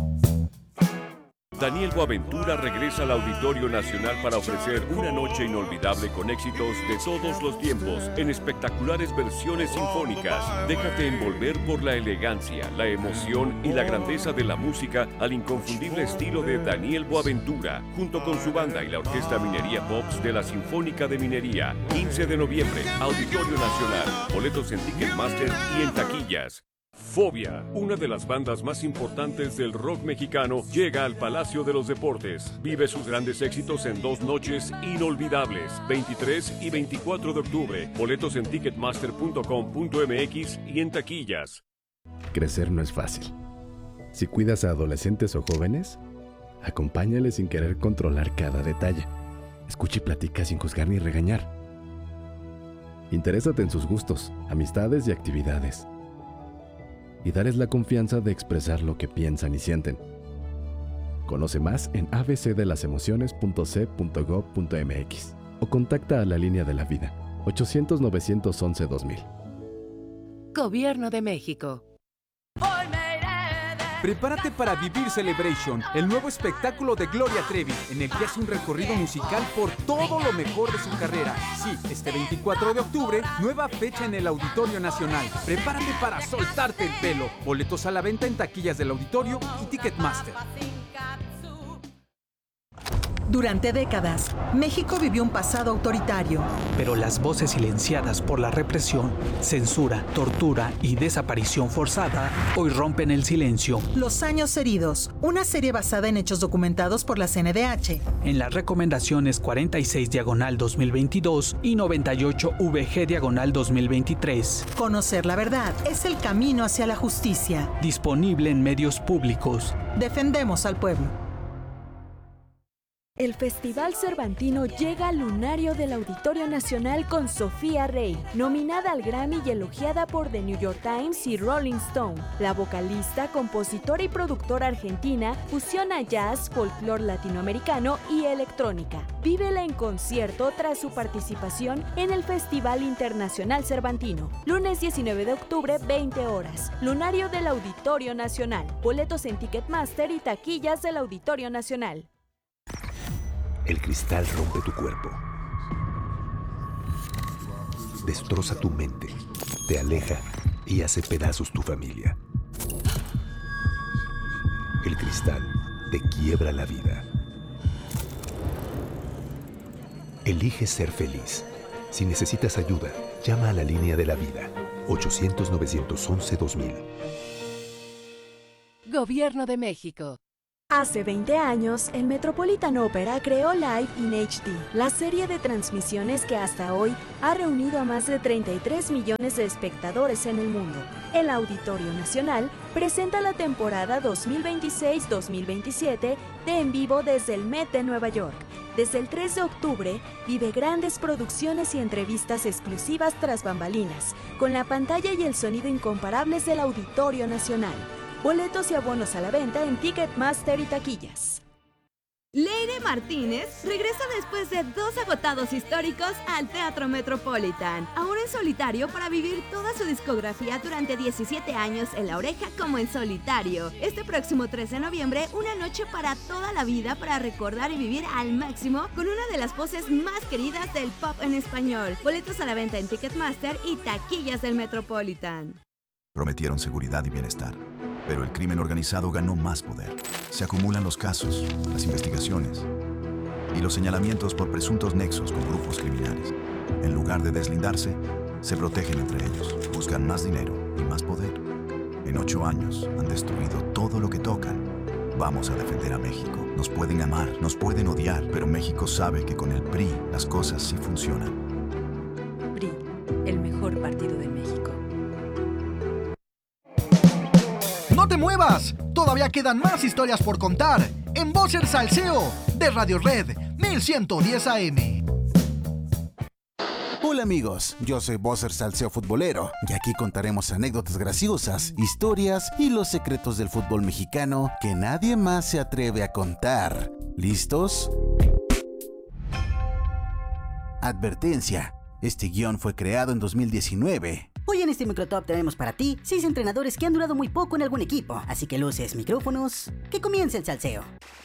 Daniel Boaventura regresa al Auditorio Nacional para ofrecer una noche inolvidable con éxitos de todos los tiempos en espectaculares versiones sinfónicas. Déjate envolver por la elegancia, la emoción y la grandeza de la música al inconfundible estilo de Daniel Boaventura, junto con su banda y la Orquesta Minería Pops de la Sinfónica de Minería. 15 de noviembre, Auditorio Nacional. Boletos en Ticketmaster y en taquillas. Fobia, una de las bandas más importantes del rock mexicano, llega al Palacio de los Deportes. Vive sus grandes éxitos en 2 noches inolvidables, 23 y 24 de octubre. Boletos en ticketmaster.com.mx y en taquillas. Crecer no es fácil. Si cuidas a adolescentes o jóvenes, acompáñales sin querer controlar cada detalle. Escucha y platica sin juzgar ni regañar. Interésate en sus gustos, amistades y actividades. Y darles la confianza de expresar lo que piensan y sienten. Conoce más en abcdelasemociones.c.gov.mx o contacta a la Línea de la Vida, 800-911-2000. Gobierno de México. Prepárate para vivir Celebration, el nuevo espectáculo de Gloria Trevi, en el que hace un recorrido musical por todo lo mejor de su carrera. Sí, este 24 de octubre, nueva fecha en el Auditorio Nacional. Prepárate para soltarte el pelo. Boletos a la venta en taquillas del Auditorio y Ticketmaster. Durante décadas, México vivió un pasado autoritario. Pero las voces silenciadas por la represión, censura, tortura y desaparición forzada hoy rompen el silencio. Los años heridos, una serie basada en hechos documentados por la CNDH. En las recomendaciones 46/2022 y 98VG/2023. Conocer la verdad es el camino hacia la justicia. Disponible en medios públicos. Defendemos al pueblo. El Festival Cervantino llega al lunario del Auditorio Nacional con Sofía Rey, nominada al Grammy y elogiada por The New York Times y Rolling Stone. La vocalista, compositora y productora argentina fusiona jazz, folclore latinoamericano y electrónica. Vívela en concierto tras su participación en el Festival Internacional Cervantino. Lunes 19 de octubre, 20 horas. Lunario del Auditorio Nacional. Boletos en Ticketmaster y taquillas del Auditorio Nacional. El cristal rompe tu cuerpo, destroza tu mente, te aleja y hace pedazos tu familia. El cristal te quiebra la vida. Elige ser feliz. Si necesitas ayuda, llama a la Línea de la Vida, 800-911-2000. Gobierno de México. Hace 20 años, el Metropolitan Opera creó Live in HD, la serie de transmisiones que hasta hoy ha reunido a más de 33 millones de espectadores en el mundo. El Auditorio Nacional presenta la temporada 2026-2027 de En Vivo desde el Met de Nueva York. Desde el 3 de octubre, vive grandes producciones y entrevistas exclusivas tras bambalinas, con la pantalla y el sonido incomparables del Auditorio Nacional. Boletos y abonos a la venta en Ticketmaster y taquillas. Leire Martínez regresa después de 2 agotados históricos al Teatro Metropolitan, ahora en solitario para vivir toda su discografía durante 17 años en La Oreja como en solitario. Este próximo 3 de noviembre, una noche para toda la vida para recordar y vivir al máximo con una de las voces más queridas del pop en español. Boletos a la venta en Ticketmaster y taquillas del Metropolitan. Prometieron seguridad y bienestar, pero el crimen organizado ganó más poder. Se acumulan los casos, las investigaciones y los señalamientos por presuntos nexos con grupos criminales. En lugar de deslindarse, se protegen entre ellos, buscan más dinero y más poder. En 8 años han destruido todo lo que tocan. Vamos a defender a México. Nos pueden amar, nos pueden odiar, pero México sabe que con el PRI las cosas sí funcionan. PRI, el mejor partido de México. ¡No te muevas! Todavía quedan más historias por contar en Voces Salseo de Radio Red 1110 AM. Hola amigos, yo soy Vocer Salseo Futbolero y aquí contaremos anécdotas graciosas, historias y los secretos del fútbol mexicano que nadie más se atreve a contar. ¿Listos? Advertencia, este guión fue creado en 2019. Hoy en este Microtop tenemos para ti 6 entrenadores que han durado muy poco en algún equipo. Así que luces, micrófonos, que comience el salseo.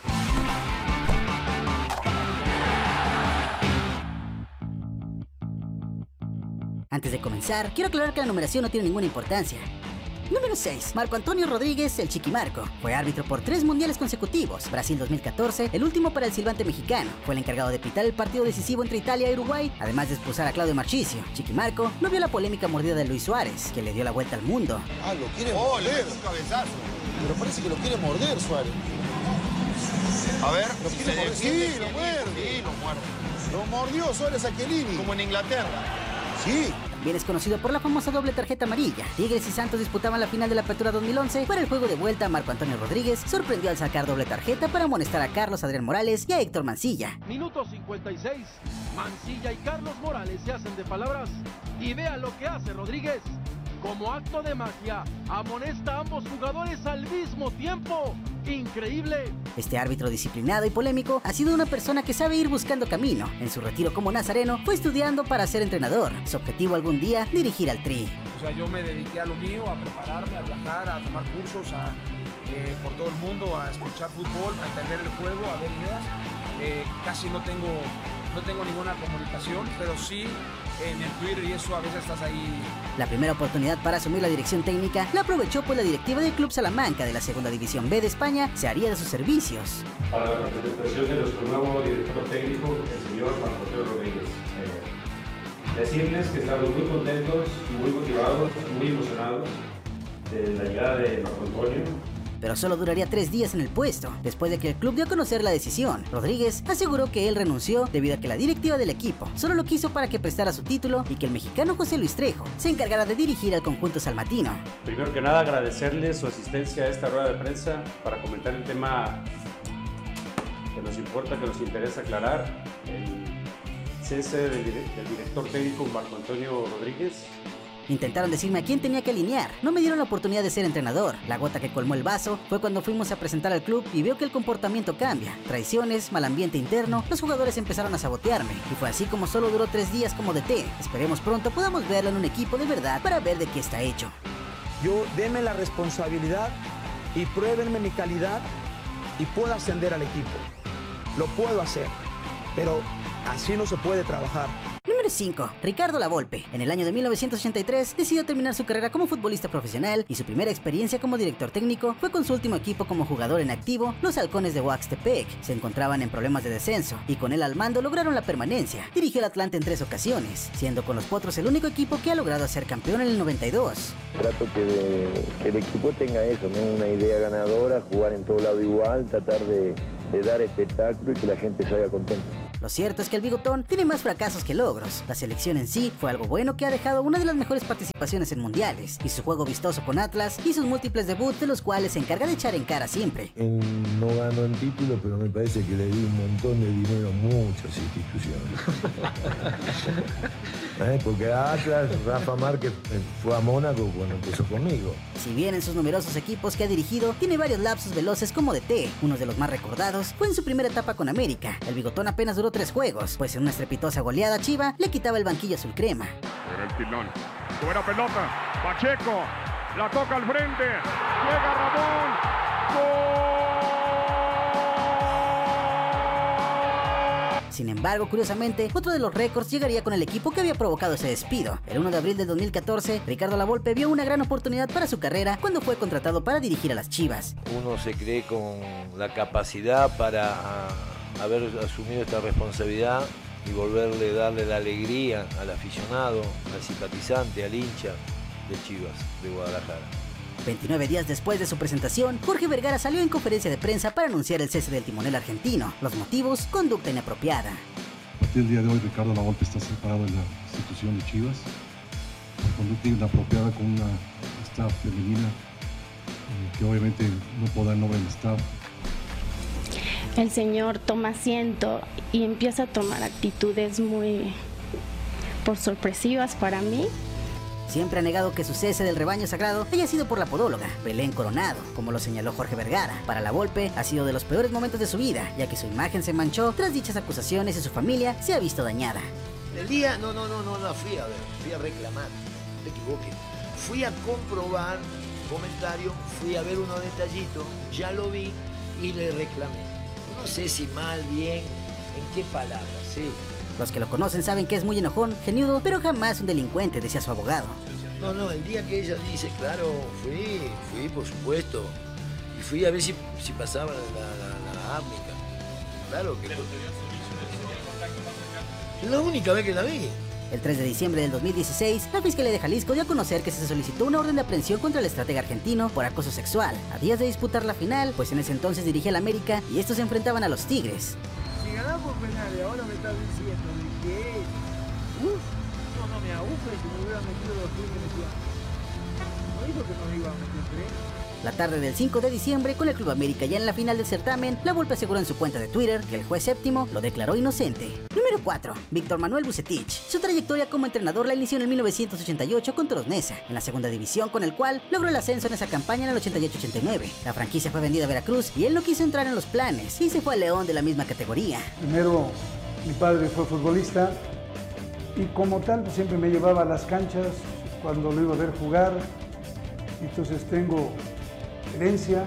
Antes de comenzar, quiero aclarar que la numeración no tiene ninguna importancia. Número 6. Marco Antonio Rodríguez, el Chiquimarco. Fue árbitro por 3 mundiales consecutivos. Brasil 2014, el último para el silbante mexicano. Fue el encargado de pitar el partido decisivo entre Italia y Uruguay, además de expulsar a Claudio Marchisio. Chiquimarco no vio la polémica mordida de Luis Suárez, que le dio la vuelta al mundo. Ah, lo quiere morder. Un cabezazo. Pero parece que lo quiere morder Suárez. A ver, ¿lo quiere morder? Sí, lo muerde. Sí, lo muerde. Lo mordió Suárez a Chiellini. Como en Inglaterra. Sí. También es conocido por la famosa doble tarjeta amarilla. Tigres y Santos disputaban la final de la Apertura 2011. Para el juego de vuelta, Marco Antonio Rodríguez sorprendió al sacar doble tarjeta para amonestar a Carlos Adrián Morales y a Héctor Mancilla. Minuto 56. Mancilla y Carlos Morales se hacen de palabras. Y vea lo que hace Rodríguez. Como acto de magia, amonesta a ambos jugadores al mismo tiempo. ¡Increíble! Este árbitro disciplinado y polémico ha sido una persona que sabe ir buscando camino. En su retiro como nazareno, fue estudiando para ser entrenador. Su objetivo algún día, dirigir al Tri. O sea, yo me dediqué a lo mío, a prepararme, a viajar, a tomar cursos, por todo el mundo, a escuchar fútbol, a entender el juego, a ver ideas. Casi no tengo ninguna comunicación, pero sí en el Twitter y eso a veces estás ahí. La primera oportunidad para asumir la dirección técnica la aprovechó pues la directiva del Club Salamanca de la Segunda División B de España se haría de sus servicios. Para la presentación de nuestro nuevo director técnico, el señor Marco Antonio Rodríguez. Decirles que estamos muy contentos, muy motivados, muy emocionados de la llegada de Marco Antonio. Pero solo duraría 3 días en el puesto. Después de que el club dio a conocer la decisión, Rodríguez aseguró que él renunció debido a que la directiva del equipo solo lo quiso para que prestara su título y que el mexicano José Luis Trejo se encargara de dirigir al conjunto salmantino. Primero que nada, agradecerles su asistencia a esta rueda de prensa para comentar el tema que nos importa, que nos interesa aclarar, el cese del director técnico Marco Antonio Rodríguez. Intentaron decirme a quién tenía que alinear. No me dieron la oportunidad de ser entrenador. La gota que colmó el vaso fue cuando fuimos a presentar al club y veo que el comportamiento cambia. Traiciones, mal ambiente interno, los jugadores empezaron a sabotearme. Y fue así como solo duró 3 días como DT. Esperemos pronto podamos verlo en un equipo de verdad para ver de qué está hecho. Yo denme la responsabilidad y pruébenme mi calidad y puedo ascender al equipo. Lo puedo hacer, pero así no se puede trabajar. Número 5. Ricardo Lavolpe. En el año de 1983 decidió terminar su carrera como futbolista profesional y su primera experiencia como director técnico fue con su último equipo como jugador en activo, los Halcones de Oaxtepec. Se encontraban en problemas de descenso y con él al mando lograron la permanencia. Dirigió al Atlante en 3 ocasiones, siendo con los Potros el único equipo que ha logrado ser campeón en el 92. Trato que el equipo tenga eso, ¿no? Una idea ganadora, jugar en todo lado igual, tratar de dar espectáculo y que la gente salga contenta. Lo cierto es que el Bigotón tiene más fracasos que logros. La selección en sí fue algo bueno que ha dejado una de las mejores participaciones en mundiales, y su juego vistoso con Atlas y sus múltiples debuts de los cuales se encarga de echar en cara siempre. No ganó en título, pero me parece que le di un montón de dinero a muchas instituciones. Porque Atlas, Rafa Márquez fue a Mónaco cuando empezó conmigo. Si bien en sus numerosos equipos que ha dirigido tiene varios lapsos veloces como DT, uno de los más recordados fue en su primera etapa con América. El bigotón apenas duró 3 juegos, pues en una estrepitosa goleada Chiva le quitaba el banquillo azul crema. Era el pilón, buena pelota, Pacheco, la toca al frente, llega Ramón, ¡gol! Sin embargo, curiosamente, otro de los récords llegaría con el equipo que había provocado ese despido. El 1 de abril del 2014, Ricardo Lavolpe vio una gran oportunidad para su carrera cuando fue contratado para dirigir a las Chivas. Uno se cree con la capacidad para haber asumido esta responsabilidad y darle la alegría al aficionado, al simpatizante, al hincha de Chivas de Guadalajara. 29 días después de su presentación, Jorge Vergara salió en conferencia de prensa para anunciar el cese del timonel argentino. Los motivos, conducta inapropiada. A partir del día de hoy, Ricardo Lavolpe está separado de la institución de Chivas. Conducta inapropiada con una staff femenina que obviamente no puedo dar el nombre del staff. El señor toma asiento y empieza a tomar actitudes muy sorpresivas para mí. Siempre ha negado que su cese del rebaño sagrado haya sido por la podóloga, Belén Coronado, como lo señaló Jorge Vergara. Para Lavolpe ha sido de los peores momentos de su vida, ya que su imagen se manchó tras dichas acusaciones y su familia se ha visto dañada. El día, no la fui a ver, fui a reclamar, no te equivoques. Fui a comprobar comentario, fui a ver unos detallitos, ya lo vi y le reclamé. No sé si mal, bien, en qué palabras, sí. Los que lo conocen saben que es muy enojón, geniudo, pero jamás un delincuente, decía su abogado. No, el día que ella dice, claro, fui por supuesto. Y fui a ver si pasaba la áfrica. Claro que... Es la única vez que la vi. El 3 de diciembre del 2016, la Fiscalía de Jalisco dio a conocer que se solicitó una orden de aprehensión contra el estratega argentino por acoso sexual. A días de disputar la final, pues en ese entonces dirigía al América y estos se enfrentaban a los Tigres. Si ganamos por penales, ahora me estás diciendo de que no me agufe si me hubieran metido los 3 que metían. No dijo que nos iban a meter 3. La tarde del 5 de diciembre, con el Club América ya en la final del certamen, Lavolpe aseguró en su cuenta de Twitter que el juez séptimo lo declaró inocente. Número 4. Víctor Manuel Vucetich. Su trayectoria como entrenador la inició en el 1988 con Toros Neza, en la segunda división, con el cual logró el ascenso en esa campaña en el 88-89. La franquicia fue vendida a Veracruz y él no quiso entrar en los planes y se fue al León de la misma categoría. Primero, mi padre fue futbolista y como tal siempre me llevaba a las canchas cuando lo iba a ver jugar. Entonces tengo herencia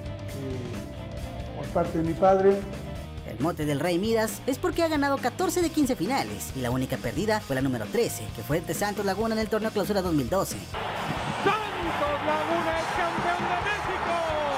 por parte de mi padre. El mote del Rey Midas es porque ha ganado 14 de 15 finales y la única perdida fue la número 13, que fue ante Santos Laguna en el torneo Clausura 2012. ¡Santos Laguna es campeón de México!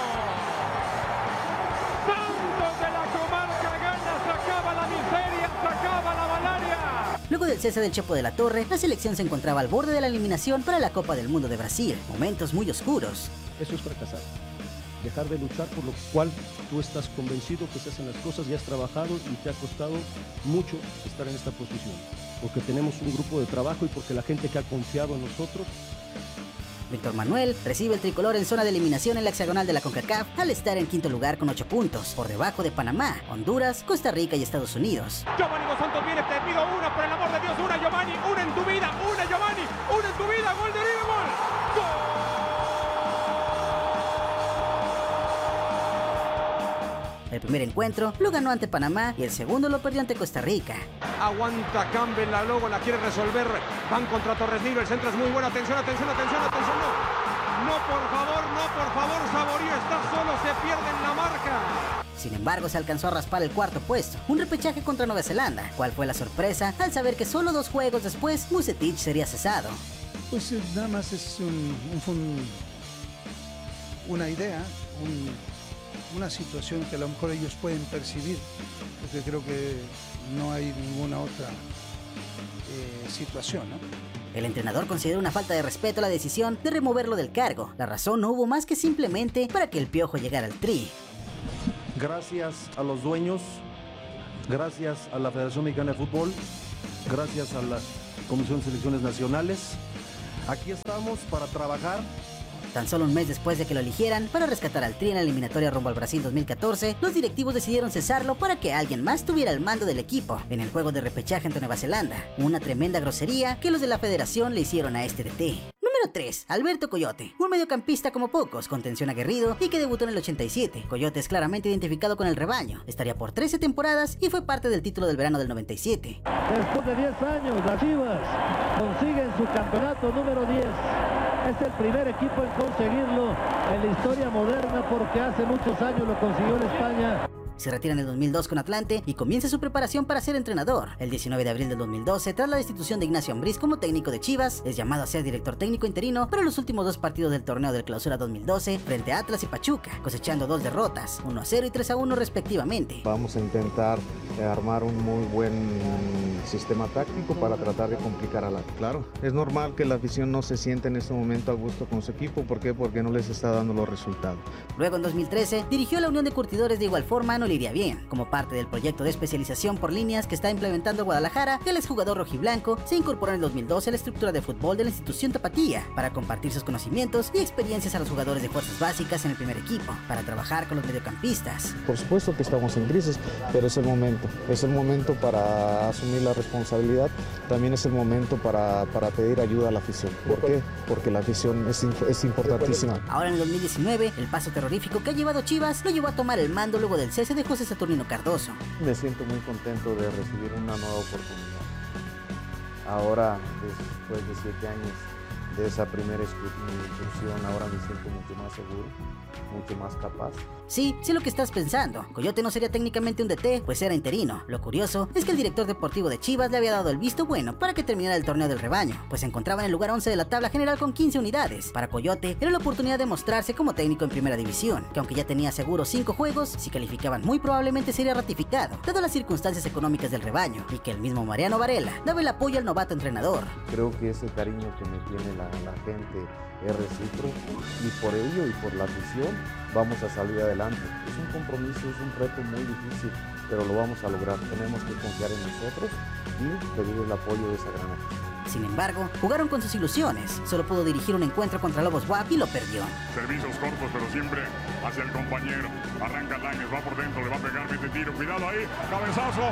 ¡Santos de la comarca gana! ¡Se acaba la miseria! ¡Se acaba la malaria! Luego del cese del Chepo de la Torre, la selección se encontraba al borde de la eliminación para la Copa del Mundo de Brasil. Momentos muy oscuros. Eso es fracasar. Dejar de luchar por lo cual tú estás convencido que se hacen las cosas y has trabajado y te ha costado mucho estar en esta posición. Porque tenemos un grupo de trabajo y porque la gente que ha confiado en nosotros. Víctor Manuel recibe el tricolor en zona de eliminación en la hexagonal de la CONCACAF al estar en quinto lugar con 8 puntos, por debajo de Panamá, Honduras, Costa Rica y Estados Unidos. Giovanni Dos Santos viene, te pido una, por el amor de Dios, una Giovanni, una en tu vida, una Giovanni, una en tu vida, gol de River, gol. ¡Gol! El primer encuentro lo ganó ante Panamá y el segundo lo perdió ante Costa Rica. Aguanta Campbell, la luego la quiere resolver. Van contra Torres Nilo, el centro es muy bueno. Atención, atención, atención, atención. No, por favor, Saborío está solo, se pierde en la marca. Sin embargo, se alcanzó a raspar el cuarto puesto, un repechaje contra Nueva Zelanda. ¿Cuál fue la sorpresa al saber que solo 2 juegos después Vucetich sería cesado? Pues nada más es una idea, una situación que a lo mejor ellos pueden percibir, porque creo que no hay ninguna otra situación, ¿no? El entrenador consideró una falta de respeto la decisión de removerlo del cargo. La razón no hubo más que simplemente para que el Piojo llegara al Tri. Gracias a los dueños, gracias a la Federación Mexicana de Fútbol, gracias a la Comisión de Selecciones Nacionales. Aquí estamos para trabajar Tan solo un mes después de que lo eligieran para rescatar al Tri en la eliminatoria rumbo al Brasil 2014, los directivos decidieron cesarlo para que alguien más tuviera el mando del equipo en el juego de repechaje ante Nueva Zelanda. Una tremenda grosería que los de la federación le hicieron a este DT. Número 3. Alberto Coyote, un mediocampista como pocos, con tensión aguerrido y que debutó en el 87. Coyote es claramente identificado con el rebaño, estaría por 13 temporadas y fue parte del título del verano del 97. Después de 10 años, las Chivas consiguen su campeonato número 10. Es el primer equipo en conseguirlo en la historia moderna porque hace muchos años lo consiguió en España. Se retira en el 2002 con Atlante y comienza su preparación para ser entrenador. El 19 de abril del 2012, tras la destitución de Ignacio Ambriz como técnico de Chivas, es llamado a ser director técnico interino para los últimos 2 partidos del torneo del Clausura 2012 frente a Atlas y Pachuca, cosechando 2 derrotas, 1-0 y 3-1 respectivamente. Vamos a intentar armar un muy buen sistema táctico para tratar de complicar al Atlas. Claro, es normal que la afición no se sienta en este momento a gusto con su equipo. ¿Por qué? Porque no les está dando los resultados. Luego en 2013 dirigió a la Unión de Curtidores de igual forma no le iría bien. Como parte del proyecto de especialización por líneas que está implementando Guadalajara, el exjugador rojiblanco se incorporó en el 2012 a la estructura de fútbol de la institución Tapatía para compartir sus conocimientos y experiencias a los jugadores de fuerzas básicas en el primer equipo, para trabajar con los mediocampistas. Por supuesto que estamos en crisis, pero es el momento para asumir la responsabilidad, también es el momento para pedir ayuda a la afición. ¿Por qué? Porque la afición es importantísima. Ahora en el 2019, el paso terrorífico que ha llevado Chivas lo llevó a tomar el mando luego del cese de José Saturnino Cardoso. Me siento muy contento de recibir una nueva oportunidad. Ahora, después de 7 años de esa primera incursión, ahora me siento mucho más seguro, mucho más capaz. Sí, sé lo que estás pensando. Coyote no sería técnicamente un DT, pues era interino. Lo curioso es que el director deportivo de Chivas le había dado el visto bueno para que terminara el torneo del rebaño, pues se encontraba en el lugar 11 de la tabla general con 15 unidades. Para Coyote era la oportunidad de mostrarse como técnico en primera división, que aunque ya tenía seguro 5 juegos, si calificaban muy probablemente sería ratificado, dadas las circunstancias económicas del rebaño, y que el mismo Mariano Varela daba el apoyo al novato entrenador. Creo que ese cariño que me tiene la gente es recíproco y por ello y por la afición vamos a salir adelante. Es un compromiso, es un reto muy difícil, pero lo vamos a lograr. Tenemos que confiar en nosotros y pedir el apoyo de esa gran afición. Sin embargo, jugaron con sus ilusiones. Solo pudo dirigir un encuentro contra Lobos WAP y lo perdió. Servicios cortos, pero siempre hacia el compañero. Arranca Lainez, va por dentro, le va a pegar, mete tiro, cuidado ahí, cabezazo,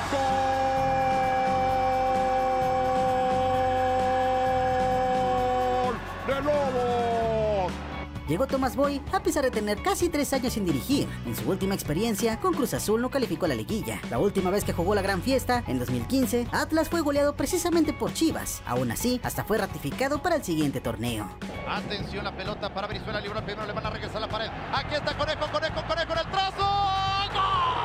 ¡gol de Lobos! Llegó Tomás Boy a pesar de tener casi 3 años sin dirigir. En su última experiencia, con Cruz Azul no calificó a la liguilla. La última vez que jugó la gran fiesta, en 2015, Atlas fue goleado precisamente por Chivas. Aún así, hasta fue ratificado para el siguiente torneo. Atención, la pelota para Brizuela, libró primero, le van a regresar a la pared. Aquí está Conejo en el trazo. ¡Gol!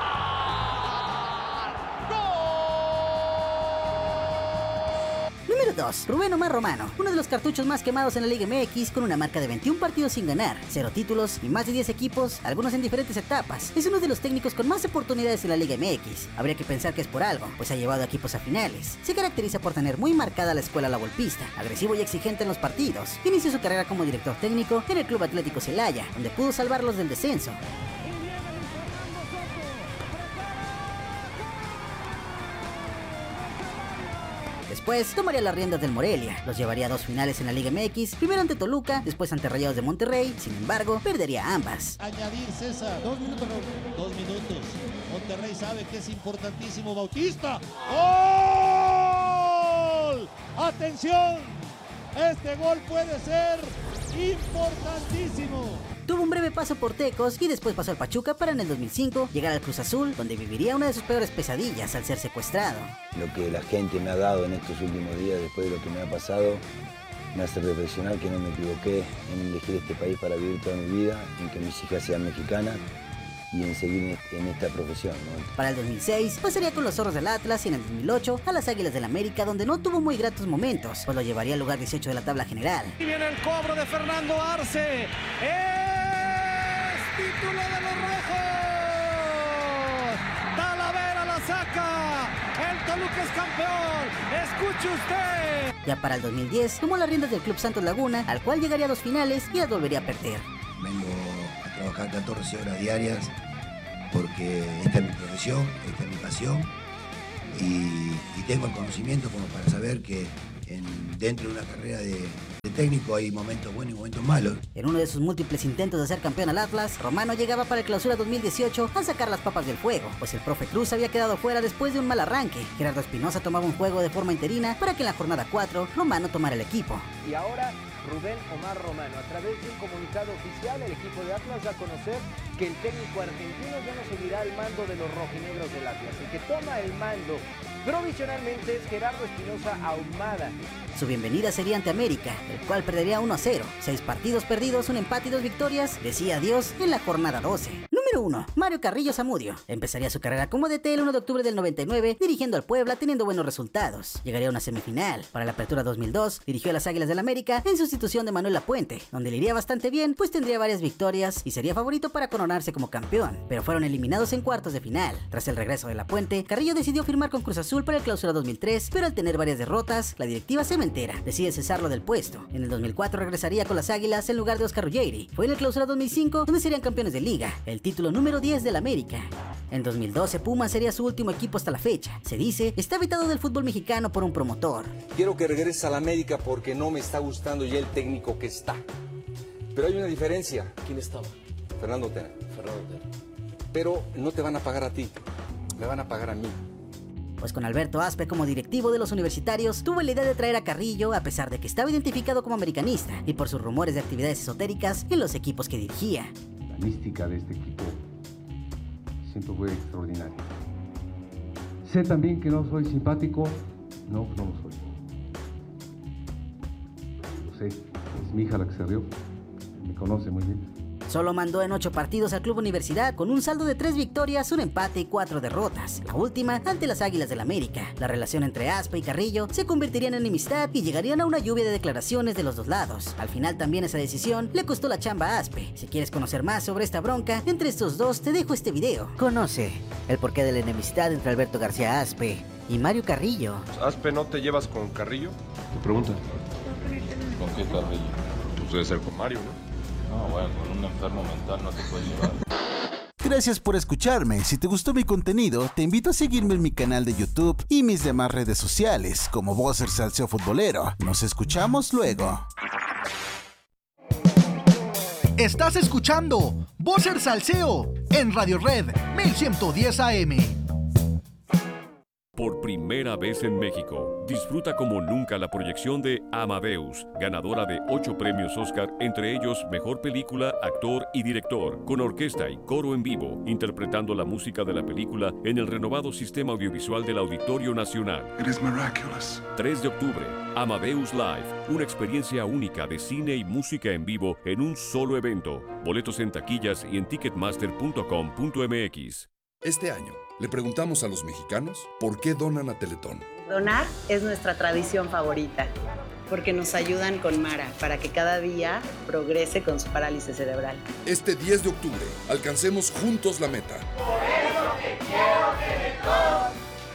Número 2. Rubén Omar Romano, uno de los cartuchos más quemados en la Liga MX, con una marca de 21 partidos sin ganar, 0 títulos y más de 10 equipos, algunos en diferentes etapas. Es uno de los técnicos con más oportunidades en la Liga MX. Habría que pensar que es por algo, pues ha llevado a equipos a finales. Se caracteriza por tener muy marcada la escuela lavolpista, agresivo y exigente en los partidos. Inició su carrera como director técnico en el Club Atlético Celaya, donde pudo salvarlos del descenso. Después tomaría las riendas del Morelia, los llevaría a 2 finales en la Liga MX, primero ante Toluca, después ante Rayados de Monterrey, sin embargo, perdería ambas. Añadir César, 2 minutos. Monterrey sabe que es importantísimo. Bautista, ¡gol! ¡Atención! Este gol puede ser importantísimo. Tuvo un breve paso por Tecos y después pasó al Pachuca para en el 2005 llegar al Cruz Azul, donde viviría una de sus peores pesadillas al ser secuestrado. Lo que la gente me ha dado en estos últimos días, después de lo que me ha pasado, me hace reflexionar que no me equivoqué en elegir este país para vivir toda mi vida, en que mis hijas sean mexicanas y en seguir en esta profesión, ¿no? Para el 2006 pasaría con los Zorros del Atlas y en el 2008 a las Águilas del América, donde no tuvo muy gratos momentos, pues lo llevaría al lugar 18 de la tabla general. Y viene el cobro de Fernando Arce. Título de los rojos. Talavera la saca. El Toluca es campeón. Escuche usted. Ya para el 2010 tomó las riendas del Club Santos Laguna, al cual llegaría a 2 finales y las volvería a perder. Vengo a trabajar 14 horas diarias porque esta es mi profesión, esta es mi pasión y tengo el conocimiento como para saber que dentro de una carrera de técnico, hay momentos buenos y momentos malos. En uno de sus múltiples intentos de ser campeón al Atlas, Romano llegaba para el Clausura 2018 a sacar las papas del fuego, pues el profe Cruz había quedado fuera después de un mal arranque. Gerardo Espinosa tomaba un juego de forma interina para que en la jornada 4 Romano tomara el equipo. Y ahora Rubén Omar Romano, a través de un comunicado oficial, el equipo de Atlas da a conocer que el técnico argentino ya no seguirá al mando de los rojinegros del Atlas. El que toma el mando provisionalmente es Gerardo Espinosa Ahumada. Su bienvenida sería ante América, el cual perdería 1-0. 6 partidos perdidos, un empate y 2 victorias. Decía adiós en la jornada 12. Número 1. Mario Carrillo Zamudio. Empezaría su carrera como DT el 1 de octubre del 99, dirigiendo al Puebla, teniendo buenos resultados. Llegaría a una semifinal. Para la apertura 2002, dirigió a las Águilas del América en sustitución de Manuel Lapuente, donde le iría bastante bien, pues tendría varias victorias y sería favorito para coronarse como campeón. Pero fueron eliminados en cuartos de final. Tras el regreso de Lapuente, Carrillo decidió firmar con Cruz Azul para el Clausura 2003, pero al tener varias derrotas, la directiva cementera decide cesarlo del puesto. En el 2004 regresaría con las Águilas en lugar de Oscar Ruggeri. Fue en el Clausura 2005 donde serían campeones de liga, el título número 10 del América. En 2012 Pumas sería su último equipo hasta la fecha. Se dice, está vetado del fútbol mexicano por un promotor. Quiero que regrese a la América porque no me está gustando ya el técnico que está. Pero hay una diferencia. ¿Quién estaba? Fernando Tena. Pero no te van a pagar a ti, me van a pagar a mí. Pues con Alberto Aspe como directivo de los Universitarios, tuvo la idea de traer a Carrillo a pesar de que estaba identificado como americanista y por sus rumores de actividades esotéricas en los equipos que dirigía. La mística de este equipo siempre fue extraordinaria. Sé también que no soy simpático, no lo soy. Lo sé, es mi hija la que se rió, me conoce muy bien. Solo mandó en 8 partidos al Club Universidad con un saldo de 3 victorias, un empate y 4 derrotas. La última ante las Águilas del América. La relación entre Aspe y Carrillo se convertiría en enemistad y llegarían a una lluvia de declaraciones de los dos lados. Al final también esa decisión le costó la chamba a Aspe. Si quieres conocer más sobre esta bronca entre estos dos, te dejo este video. Conoce el porqué de la enemistad entre Alberto García Aspe y Mario Carrillo. ¿Aspe no te llevas con Carrillo? ¿Te pregunta? ¿Con qué Carrillo? Pues debe ser con Mario, ¿no? No, bueno, con un enfermo mental no te puedes llevar. Gracias por escucharme. Si te gustó mi contenido, te invito a seguirme en mi canal de YouTube y mis demás redes sociales, como Boser Salseo Futbolero. Nos escuchamos luego. Estás escuchando Boser Salseo en Radio Red 1110 AM. Por primera vez en México, disfruta como nunca la proyección de Amadeus, ganadora de 8 premios Oscar, entre ellos Mejor Película, Actor y Director, con orquesta y coro en vivo, interpretando la música de la película en el renovado sistema audiovisual del Auditorio Nacional. 3 de octubre, Amadeus Live, una experiencia única de cine y música en vivo en un solo evento. Boletos en taquillas y en ticketmaster.com.mx. Este año, le preguntamos a los mexicanos por qué donan a Teletón. Donar es nuestra tradición favorita, porque nos ayudan con Mara para que cada día progrese con su parálisis cerebral. Este 10 de octubre, alcancemos juntos la meta. Por eso te quiero Teletón.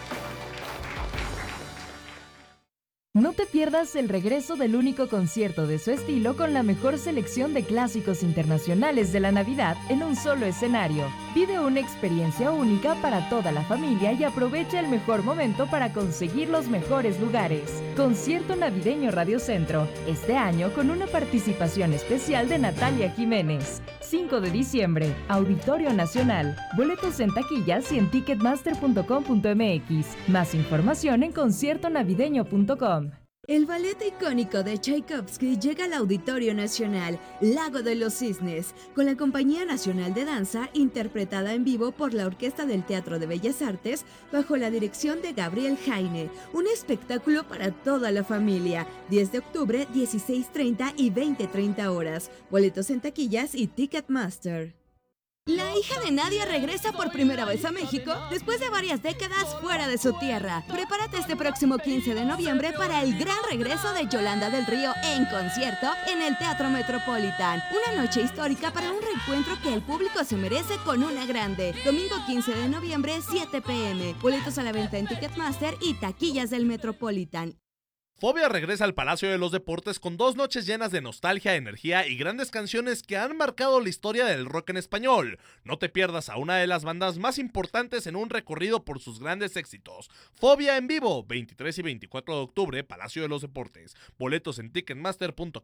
No te pierdas el regreso del único concierto de su estilo con la mejor selección de clásicos internacionales de la Navidad en un solo escenario. Vive una experiencia única para toda la familia y aprovecha el mejor momento para conseguir los mejores lugares. Concierto Navideño Radio Centro, este año con una participación especial de Natalia Jiménez. 5 de diciembre, Auditorio Nacional. Boletos en taquillas y en ticketmaster.com.mx. Más información en conciertonavideño.com. El ballet icónico de Tchaikovsky llega al Auditorio Nacional, Lago de los Cisnes, con la Compañía Nacional de Danza, interpretada en vivo por la Orquesta del Teatro de Bellas Artes, bajo la dirección de Gabriel Jaine. Un espectáculo para toda la familia. 10 de octubre, 16:30 y 20:30 horas. Boletos en taquillas y Ticketmaster. La hija de Nadia regresa por primera vez a México después de varias décadas fuera de su tierra. Prepárate este próximo 15 de noviembre para el gran regreso de Yolanda del Río en concierto en el Teatro Metropolitan. Una noche histórica para un reencuentro que el público se merece con una grande. Domingo 15 de noviembre, 7 p.m. Boletos a la venta en Ticketmaster y taquillas del Metropolitan. Fobia regresa al Palacio de los Deportes con 2 noches llenas de nostalgia, energía y grandes canciones que han marcado la historia del rock en español. No te pierdas a una de las bandas más importantes en un recorrido por sus grandes éxitos. Fobia en vivo, 23 y 24 de octubre, Palacio de los Deportes. Boletos en ticketmaster.com.